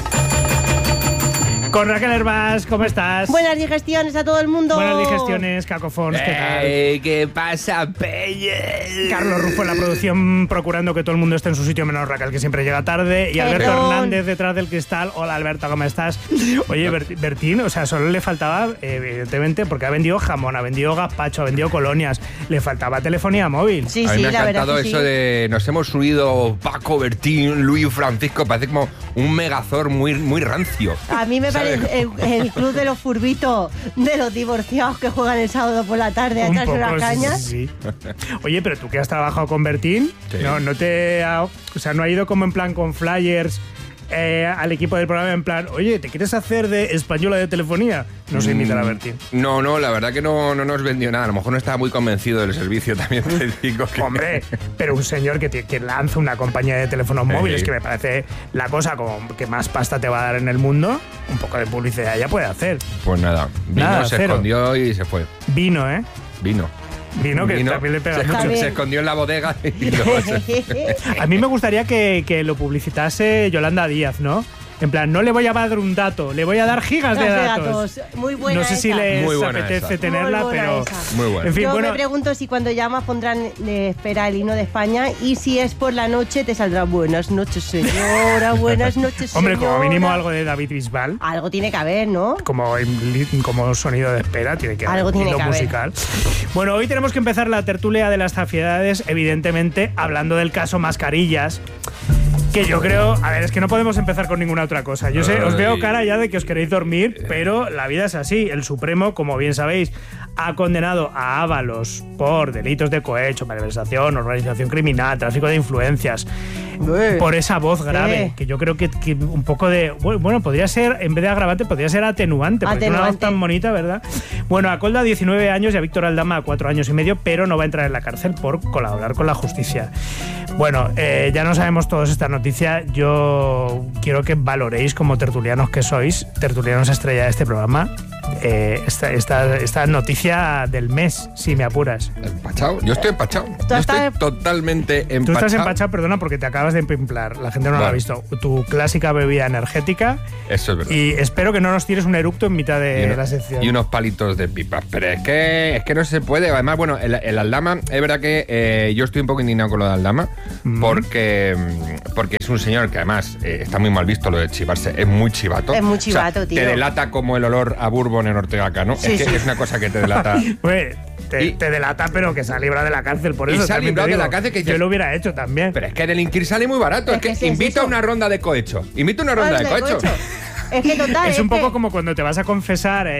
Con Raquel Hermás, ¿cómo estás? Buenas digestiones a todo el mundo. Buenas digestiones, Cacofons, ¿qué tal? ¿Qué pasa, Pelle? Carlos Rufo en la producción, procurando que todo el mundo esté en su sitio, menos Raquel, que siempre llega tarde. Y Alberto Hernández detrás del cristal. Hola, Alberto, ¿cómo estás? Oye, Bertín, o sea, solo le faltaba, evidentemente, porque ha vendido jamón, ha vendido gazpacho, ha vendido colonias, le faltaba telefonía móvil. Sí, a mí me ha la encantado verdad que eso de nos hemos subido Paco, Bertín, Luis, Francisco, parece como un megazord muy rancio. A mí me parece el club de los furbitos, de los divorciados que juegan el sábado por la tarde a echarse unas cañas. Sí. Oye, pero tú que has trabajado con Bertín, sí. no ha ido como en plan con flyers al equipo del programa en plan: oye, ¿te quieres hacer de española de telefonía? No se imita a Bertín. No, la verdad que no nos vendió nada. A lo mejor no estaba muy convencido del servicio, también te digo que... Hombre, pero un señor que lanza una compañía de teléfonos móviles, que me parece la cosa como que más pasta te va a dar en el mundo, un poco de publicidad ya puede hacer. Pues nada, se escondió y se fue. Vino, que también le pega mucho. Se escondió en la bodega y A mí me gustaría que lo publicitase Yolanda Díaz, ¿no? En plan, no le voy a dar un dato, le voy a dar gigas de datos. Muy buena. No sé si les apetece tenerla, pero... Muy buena. En fin, yo me pregunto si cuando llamas pondrán espera el himno de España, y si es por la noche te saldrá buenas noches, señora, buenas noches, Hombre, señora. como mínimo algo de David Bisbal. Algo tiene que haber, ¿no? Como sonido de espera, tiene que haber. Algo tiene que musical. Bueno, hoy tenemos que empezar la tertulia de las zafiedades, evidentemente, hablando del caso Mascarillas. Que yo creo, a ver, es que no podemos empezar con ninguna otra cosa. Yo sé, os veo cara ya de que os queréis dormir, pero la vida es así. El Supremo, como bien sabéis, ha condenado a Ábalos por delitos de cohecho, malversación, organización criminal, tráfico de influencias, por esa voz grave, que yo creo que un poco de... Bueno, podría ser, en vez de agravante, podría ser atenuante, porque es una voz tan bonita, ¿verdad? Bueno, a Koldo a 19 años y a Víctor Aldama a 4 años y medio, pero no va a entrar en la cárcel por colaborar con la justicia. Bueno, ya no sabemos todos esta noticia. Yo quiero que valoréis, como tertulianos que sois, tertulianos estrella de este programa, esta noticia del mes, si me apuras. ¿Empachado? Yo estoy empachado. Yo estoy totalmente empachado. Tú estás empachado, perdona, porque te acabas de empimplar. La gente no lo ha visto. Tu clásica bebida energética. Eso es verdad. Y espero que no nos tires un eructo en mitad de la sección. Y unos palitos de pipas. Pero es que no se puede. Además, bueno, el Aldama, es verdad que yo estoy un poco indignado con lo de Aldama, porque es un señor que además está muy mal visto lo de chivarse. Es muy chivato. Es muy chivato, o sea, tío. Te delata como el olor a Bourbon en Ortega Cano. Sí, es que es una cosa que te delata. Te delata, pero que se ha librado de la cárcel por eso. Y se ha librado de la cárcel, que yo lo hubiera hecho también. Pero es que delinquir sale muy barato. Es que sí, invita a una ronda de cohecho. Invita a una ronda de cohecho. Es que total. Es un poco como cuando te vas a confesar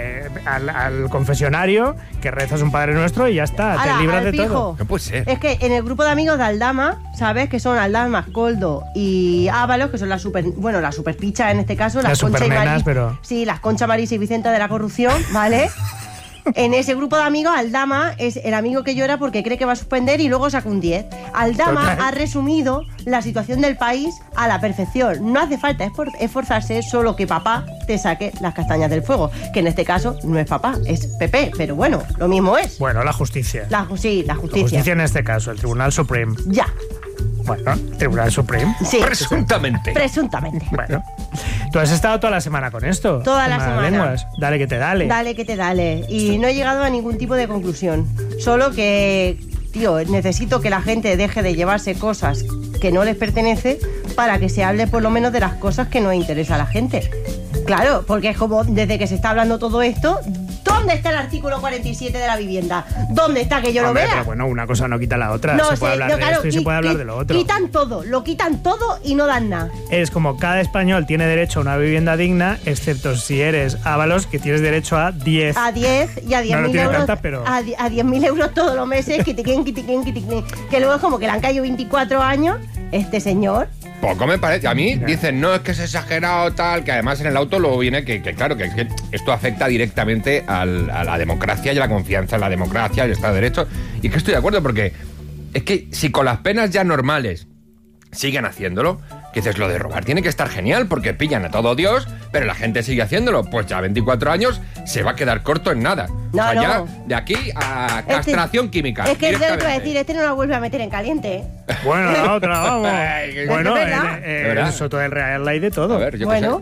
al confesionario, que rezas un Padre Nuestro y ya está, te libras de todo. No puede ser. Es que en el grupo de amigos de Aldama, ¿sabes? Que son Aldama, Koldo y Ábalos, que son las super pichas en este caso, las Concha y supernenas, pero... Sí, las Concha, Marisa y Vicenta de la corrupción, ¿vale? En ese grupo de amigos, Aldama es el amigo que llora porque cree que va a suspender y luego saca un 10. Aldama ha resumido la situación del país a la perfección. No hace falta esforzarse, solo que papá te saque las castañas del fuego. Que en este caso no es papá, es Pepe, pero bueno, lo mismo es. Bueno, la justicia. La justicia. La justicia en este caso, el Tribunal Supremo. Ya. Bueno, Tribunal Supremo. Sí. Presuntamente. Bueno. ¿Tú has estado toda la semana con esto? Toda la semana. Lenguas. Dale que te dale. Dale que te dale. Y no he llegado a ningún tipo de conclusión. Solo que, tío, necesito que la gente deje de llevarse cosas que no les pertenece para que se hable por lo menos de las cosas que nos interesa a la gente. Claro, porque es como desde que se está hablando todo esto, ¿dónde está el artículo 47 de la vivienda? ¿Dónde está que yo lo vea? Pero bueno, una cosa no quita la otra. Se puede hablar de esto y se puede hablar de lo otro. Lo quitan todo y no dan nada. Es como cada español tiene derecho a una vivienda digna, excepto si eres Ábalos, que tienes derecho a 10. A 10 y a 10.000 euros. Tantas, pero... A 10.000 euros todos los meses, quitiquín. Que luego es como que le han caído 24 años, este señor. Poco me parece. A mí dicen, no, es que es exagerado, tal, que además en el auto luego viene que claro, que esto afecta directamente a la democracia y a la confianza en la democracia, el Estado de Derecho. Y es que estoy de acuerdo, porque es que si con las penas ya normales siguen haciéndolo, que dices, lo de robar tiene que estar genial, porque pillan a todo Dios, pero la gente sigue haciéndolo, pues ya 24 años se va a quedar corto en nada. No, o sea, no. Ya de aquí a castración química. Es que te voy a decir, este no la vuelve a meter en caliente, ¿eh? Bueno, la otra, vamos. Bueno, ¿verdad? Soto del Real hay de todo. A ver, yo qué sé.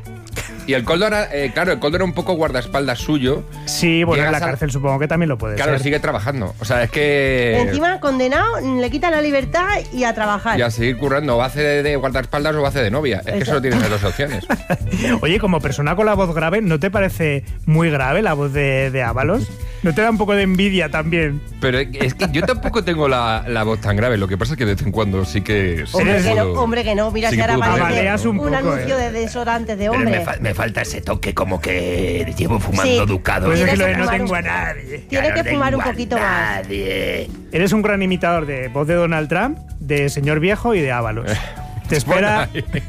Y el Koldo era, claro, el Koldo era un poco guardaespaldas suyo. Sí, bueno, en la cárcel supongo que también lo puede ser. Claro, sigue trabajando. O sea, es que... Encima, condenado, le quitan la libertad y a trabajar. Y a seguir currando. O hace de guardaespaldas o hace de novia. Es que solo tienes las dos opciones. Oye, como persona con la voz grave, ¿no te parece muy grave la voz de Ábalos? ¿No te da un poco de envidia también? Pero es que yo tampoco tengo la voz tan grave. Lo que pasa es que de vez en cuando sí que... Hombre que no. Mira, sí si ahora aparece un anuncio de desodorantes de hombre. Me falta ese toque como que llevo fumando Ducado. Pues es que lo de no tengo a nadie. Tienes que fumar un poquito más. Eres un gran imitador de voz de Donald Trump, de señor viejo y de Ábalos. Te espera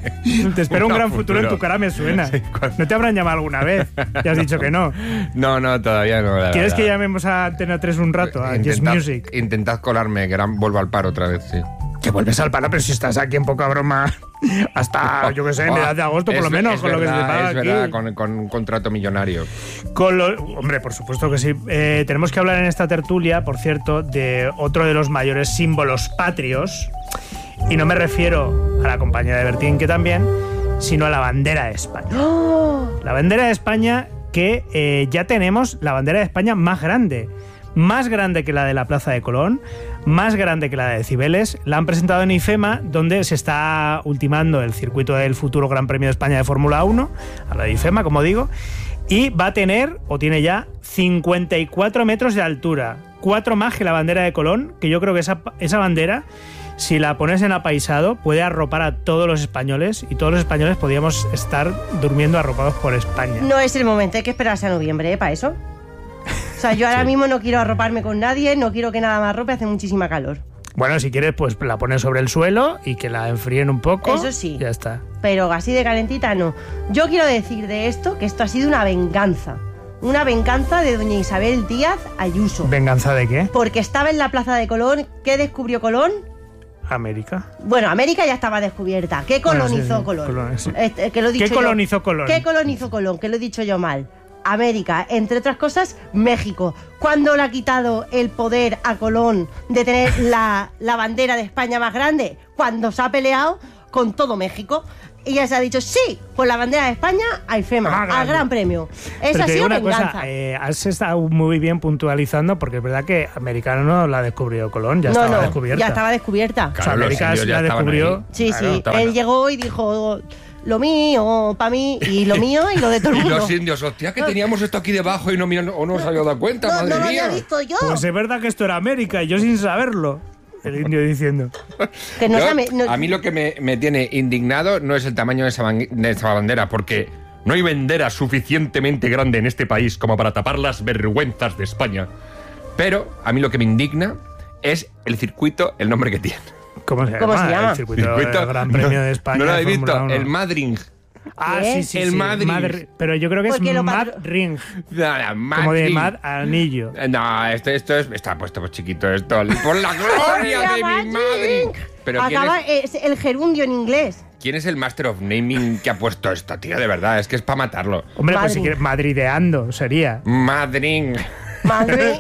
un gran futuro en tu cara, me suena. Sí, ¿no te habrán llamado alguna vez? Ya has dicho que no. No, todavía no. ¿Quieres que llamemos a Antena 3 un rato? A Yes Music. Intentad colarme, que vuelvo al paro otra vez, sí. Que vuelves al paro, pero si estás aquí en poca broma hasta, yo qué sé, en edad de agosto por lo menos, con lo que se te paga aquí. Es verdad, con un contrato millonario. Hombre, por supuesto que sí. Tenemos que hablar en esta tertulia, por cierto, de otro de los mayores símbolos patrios, y no me refiero a la compañía de Bertín, que también, sino a la bandera de España. La bandera de España que ya tenemos la bandera de España más grande que la de la Plaza de Colón, más grande que la de Cibeles. La han presentado en IFEMA, donde se está ultimando el circuito del futuro Gran Premio de España de Fórmula 1, a la de IFEMA, como digo, y va a tener, o tiene ya, 54 metros de altura, 4 más que la bandera de Colón, que yo creo que esa bandera, si la pones en apaisado, puede arropar a todos los españoles, y todos los españoles podríamos estar durmiendo arropados por España. No es el momento, hay que esperarse a noviembre, para eso. O sea, yo ahora mismo no quiero arroparme con nadie, no quiero que nada me arrope, hace muchísima calor. Bueno, si quieres, pues la pones sobre el suelo y que la enfríen un poco. Eso sí. Ya está. Pero así de calentita no. Yo quiero decir de esto que esto ha sido una venganza. Una venganza de doña Isabel Díaz Ayuso. ¿Venganza de qué? Porque estaba en la Plaza de Colón. ¿Qué descubrió Colón? América. Bueno, América ya estaba descubierta. ¿Qué colonizó Colón? Que lo he dicho ¿Qué colonizó Colón? ¿Qué colonizó Colón? Que lo he dicho yo mal. América, entre otras cosas, México. ¿Cuándo le ha quitado el poder a Colón de tener la bandera de España más grande? Cuando se ha peleado con todo México. Y ya se ha dicho, sí, pues la bandera de España a IFEMA, al Gran Premio. Esa ha sido venganza. Has estado muy bien puntualizando, porque es verdad que América no la descubrió Colón, ya estaba descubierta. Ya estaba descubierta. Claro, o sea, América la descubrió. Sí, sí. Él llegó y dijo, lo mío, para mí, y lo mío y lo de todo el mundo. Y los indios, hostia, que teníamos esto aquí debajo y no nos había dado cuenta, madre mía. No lo había visto yo. Pues es verdad que esto era América y yo sin saberlo. El indio diciendo. Que no sabe, a mí lo que me tiene indignado no es el tamaño de esa bandera, porque no hay bandera suficientemente grande en este país como para tapar las vergüenzas de España. Pero a mí lo que me indigna es el circuito, el nombre que tiene. ¿Cómo se llama? El circuito del Gran Premio de España. No lo habéis visto, 1. El Madrid. Ah, sí. El Madrid. Pero yo creo que es Mad Ring. Como de Mad Anillo. No, esto está puesto por chiquito esto. Por la gloria de mi Madrid. Pero acaba es el gerundio en inglés. ¿Quién es el Master of Naming que ha puesto esto, tío? De verdad, es que es para matarlo. Hombre, pues si quieres, madrideando sería. Madrid. Madrid.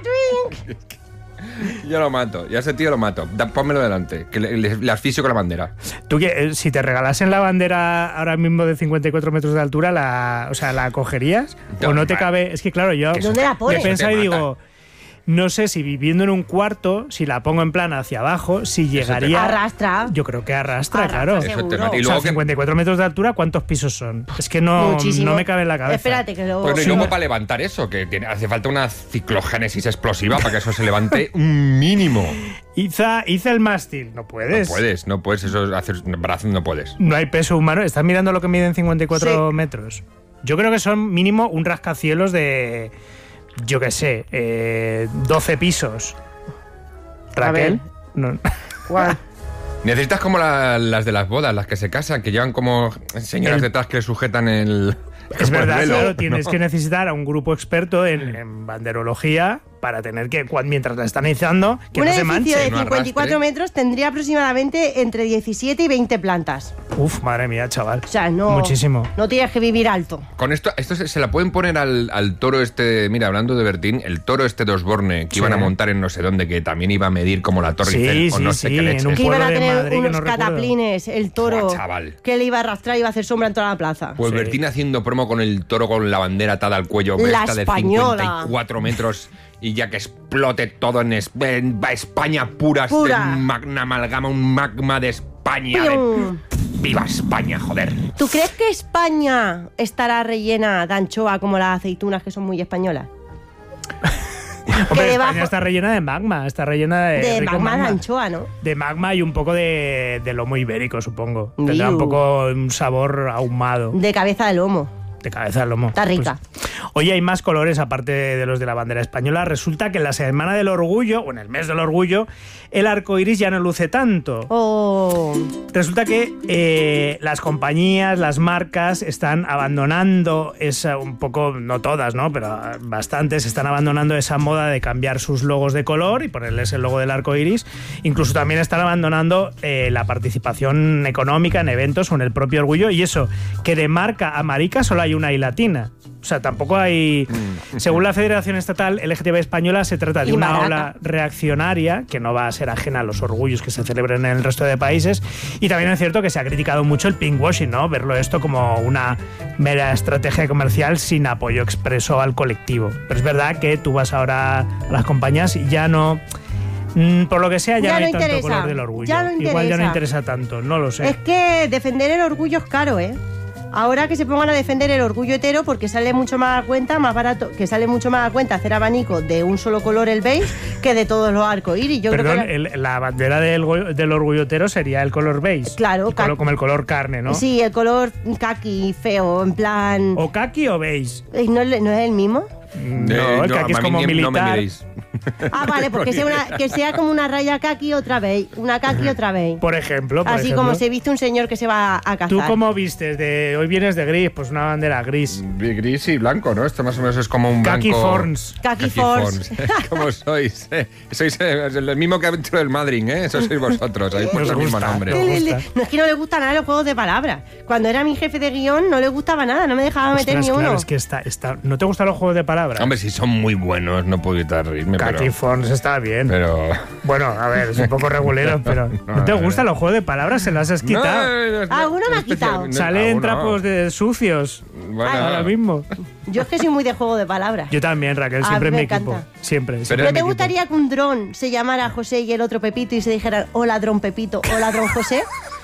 Yo lo mato, ya ese tío lo mato. Pónmelo delante, que le asfixio con la bandera. Tú, si te regalasen la bandera ahora mismo de 54 metros de altura, ¿la cogerías? ¿O no te cabe? Es que claro, yo ¿dónde la pones? he pensado y digo, no sé si viviendo en un cuarto, si la pongo en plan hacia abajo, si llegaría... Arrastra. Yo creo que arrastra, claro. Eso te mata. Y luego 54 metros de altura, ¿cuántos pisos son? Es que no me cabe en la cabeza. Espérate que luego... Bueno, y luego para levantar eso, que hace falta una ciclogénesis explosiva para que eso se levante un mínimo. Hice el mástil. No puedes. No puedes, eso hacer brazos no puedes. No hay peso humano. ¿Estás mirando lo que miden 54 metros? Yo creo que son mínimo un rascacielos de... Yo qué sé, 12 pisos. ¿Raquel? No. Necesitas como las de las bodas, las que se casan, que llevan como señoras detrás que sujetan el... Es verdad, claro, tienes que necesitar a un grupo experto en banderología para tener que, mientras la están izando, que no se manche. Un edificio de 54 metros tendría aproximadamente entre 17 y 20 plantas. Uf, madre mía, chaval. O sea, no... Muchísimo. No tienes que vivir alto. Con esto se la pueden poner al toro este... Mira, hablando de Bertín, el toro este de Osborne, que iban a montar en no sé dónde, que también iba a medir como la Torre Eiffel, o no sé qué leches. Que iban a tener unos cataplines, el toro, que le iba a arrastrar y iba a hacer sombra en toda la plaza. Pues Bertín haciendo promo con el toro con la bandera atada al cuello, la esta de 54 metros, y ya que explote todo en España pura. Una amalgama, un magma de España. ¡Viva España, joder! ¿Tú crees que España estará rellena de anchoa como las aceitunas que son muy españolas? Hombre, España está rellena de magma, está rellena de magma de anchoa, ¿no? De magma y un poco de lomo ibérico, supongo. Tendrá un poco un sabor ahumado. De cabeza de lomo. De cabeza de lomo. Está rica. Pues, hoy hay más colores aparte de los de la bandera española. Resulta que en la Semana del Orgullo, o en el mes del Orgullo, el arco iris ya no luce tanto. Resulta que las compañías, las marcas están abandonando un poco, no todas, ¿no? Pero bastantes están abandonando esa moda de cambiar sus logos de color y ponerles el logo del arco iris. Incluso también están abandonando la participación económica en eventos o en el propio orgullo. Y eso, que de marca a marica solo hay una I latina. O sea, tampoco hay... Según la Federación Estatal LGTB Española, se trata de una ola reaccionaria que no va a ser ajena a los orgullos que se celebran en el resto de países. Y también es cierto que se ha criticado mucho el pinkwashing, ¿no? Verlo esto como una mera estrategia comercial sin apoyo expreso al colectivo. Pero es verdad que tú vas ahora a las compañías y ya no... por lo que sea, ya no hay tanto color del orgullo. Igual ya no interesa tanto, no lo sé. Es que defender el orgullo es caro, ¿eh? Ahora que se pongan a defender el orgullo hetero porque sale mucho más a cuenta, más barato, que sale mucho más a cuenta hacer abanico de un solo color, el beige, que de todos los arcoíris. Perdón, creo que la bandera del orgullo hetero sería el color beige. Claro. Como el color carne, ¿no? Sí, el color kaki feo, en plan... ¿O kaki o beige? ¿No es el mismo? No, el kaki es como militar. No me miréis. Vale, porque que sea como una raya kaki otra vez, una kaki otra vez. Por ejemplo. Así como se viste un señor que se va a cazar. ¿Tú cómo vistes? Hoy vienes de gris, pues una bandera gris. Gris y blanco, ¿no? Esto más o menos es como un Kaki blanco... Forns. Kaki Forns. ¿Cómo sois? Sois el mismo que dentro del Madrid, ¿eh? Eso sois vosotros, ahí puesto el mismo nombre. No es que no le gustan nada los juegos de palabras. Cuando era mi jefe de guión no le gustaba nada, no me dejaba meter ni uno. Claro, es que ¿no te gustan los juegos de palabras? Hombre, si son muy buenos, no puedo evitar reírme, Kaki Forns está bien. Pero... Bueno, a ver, es un poco regulero, pero... ¿No te gustan los juegos de palabras? ¿Se las has quitado? Alguno me ha quitado. Salen trapos de sucios. Bueno. Ahora mismo. Yo es que soy muy de juego de palabras. Yo también, Raquel, siempre en mi equipo. Siempre. ¿No te gustaría que un dron se llamara José y el otro Pepito y se dijeran hola dron Pepito, hola dron José?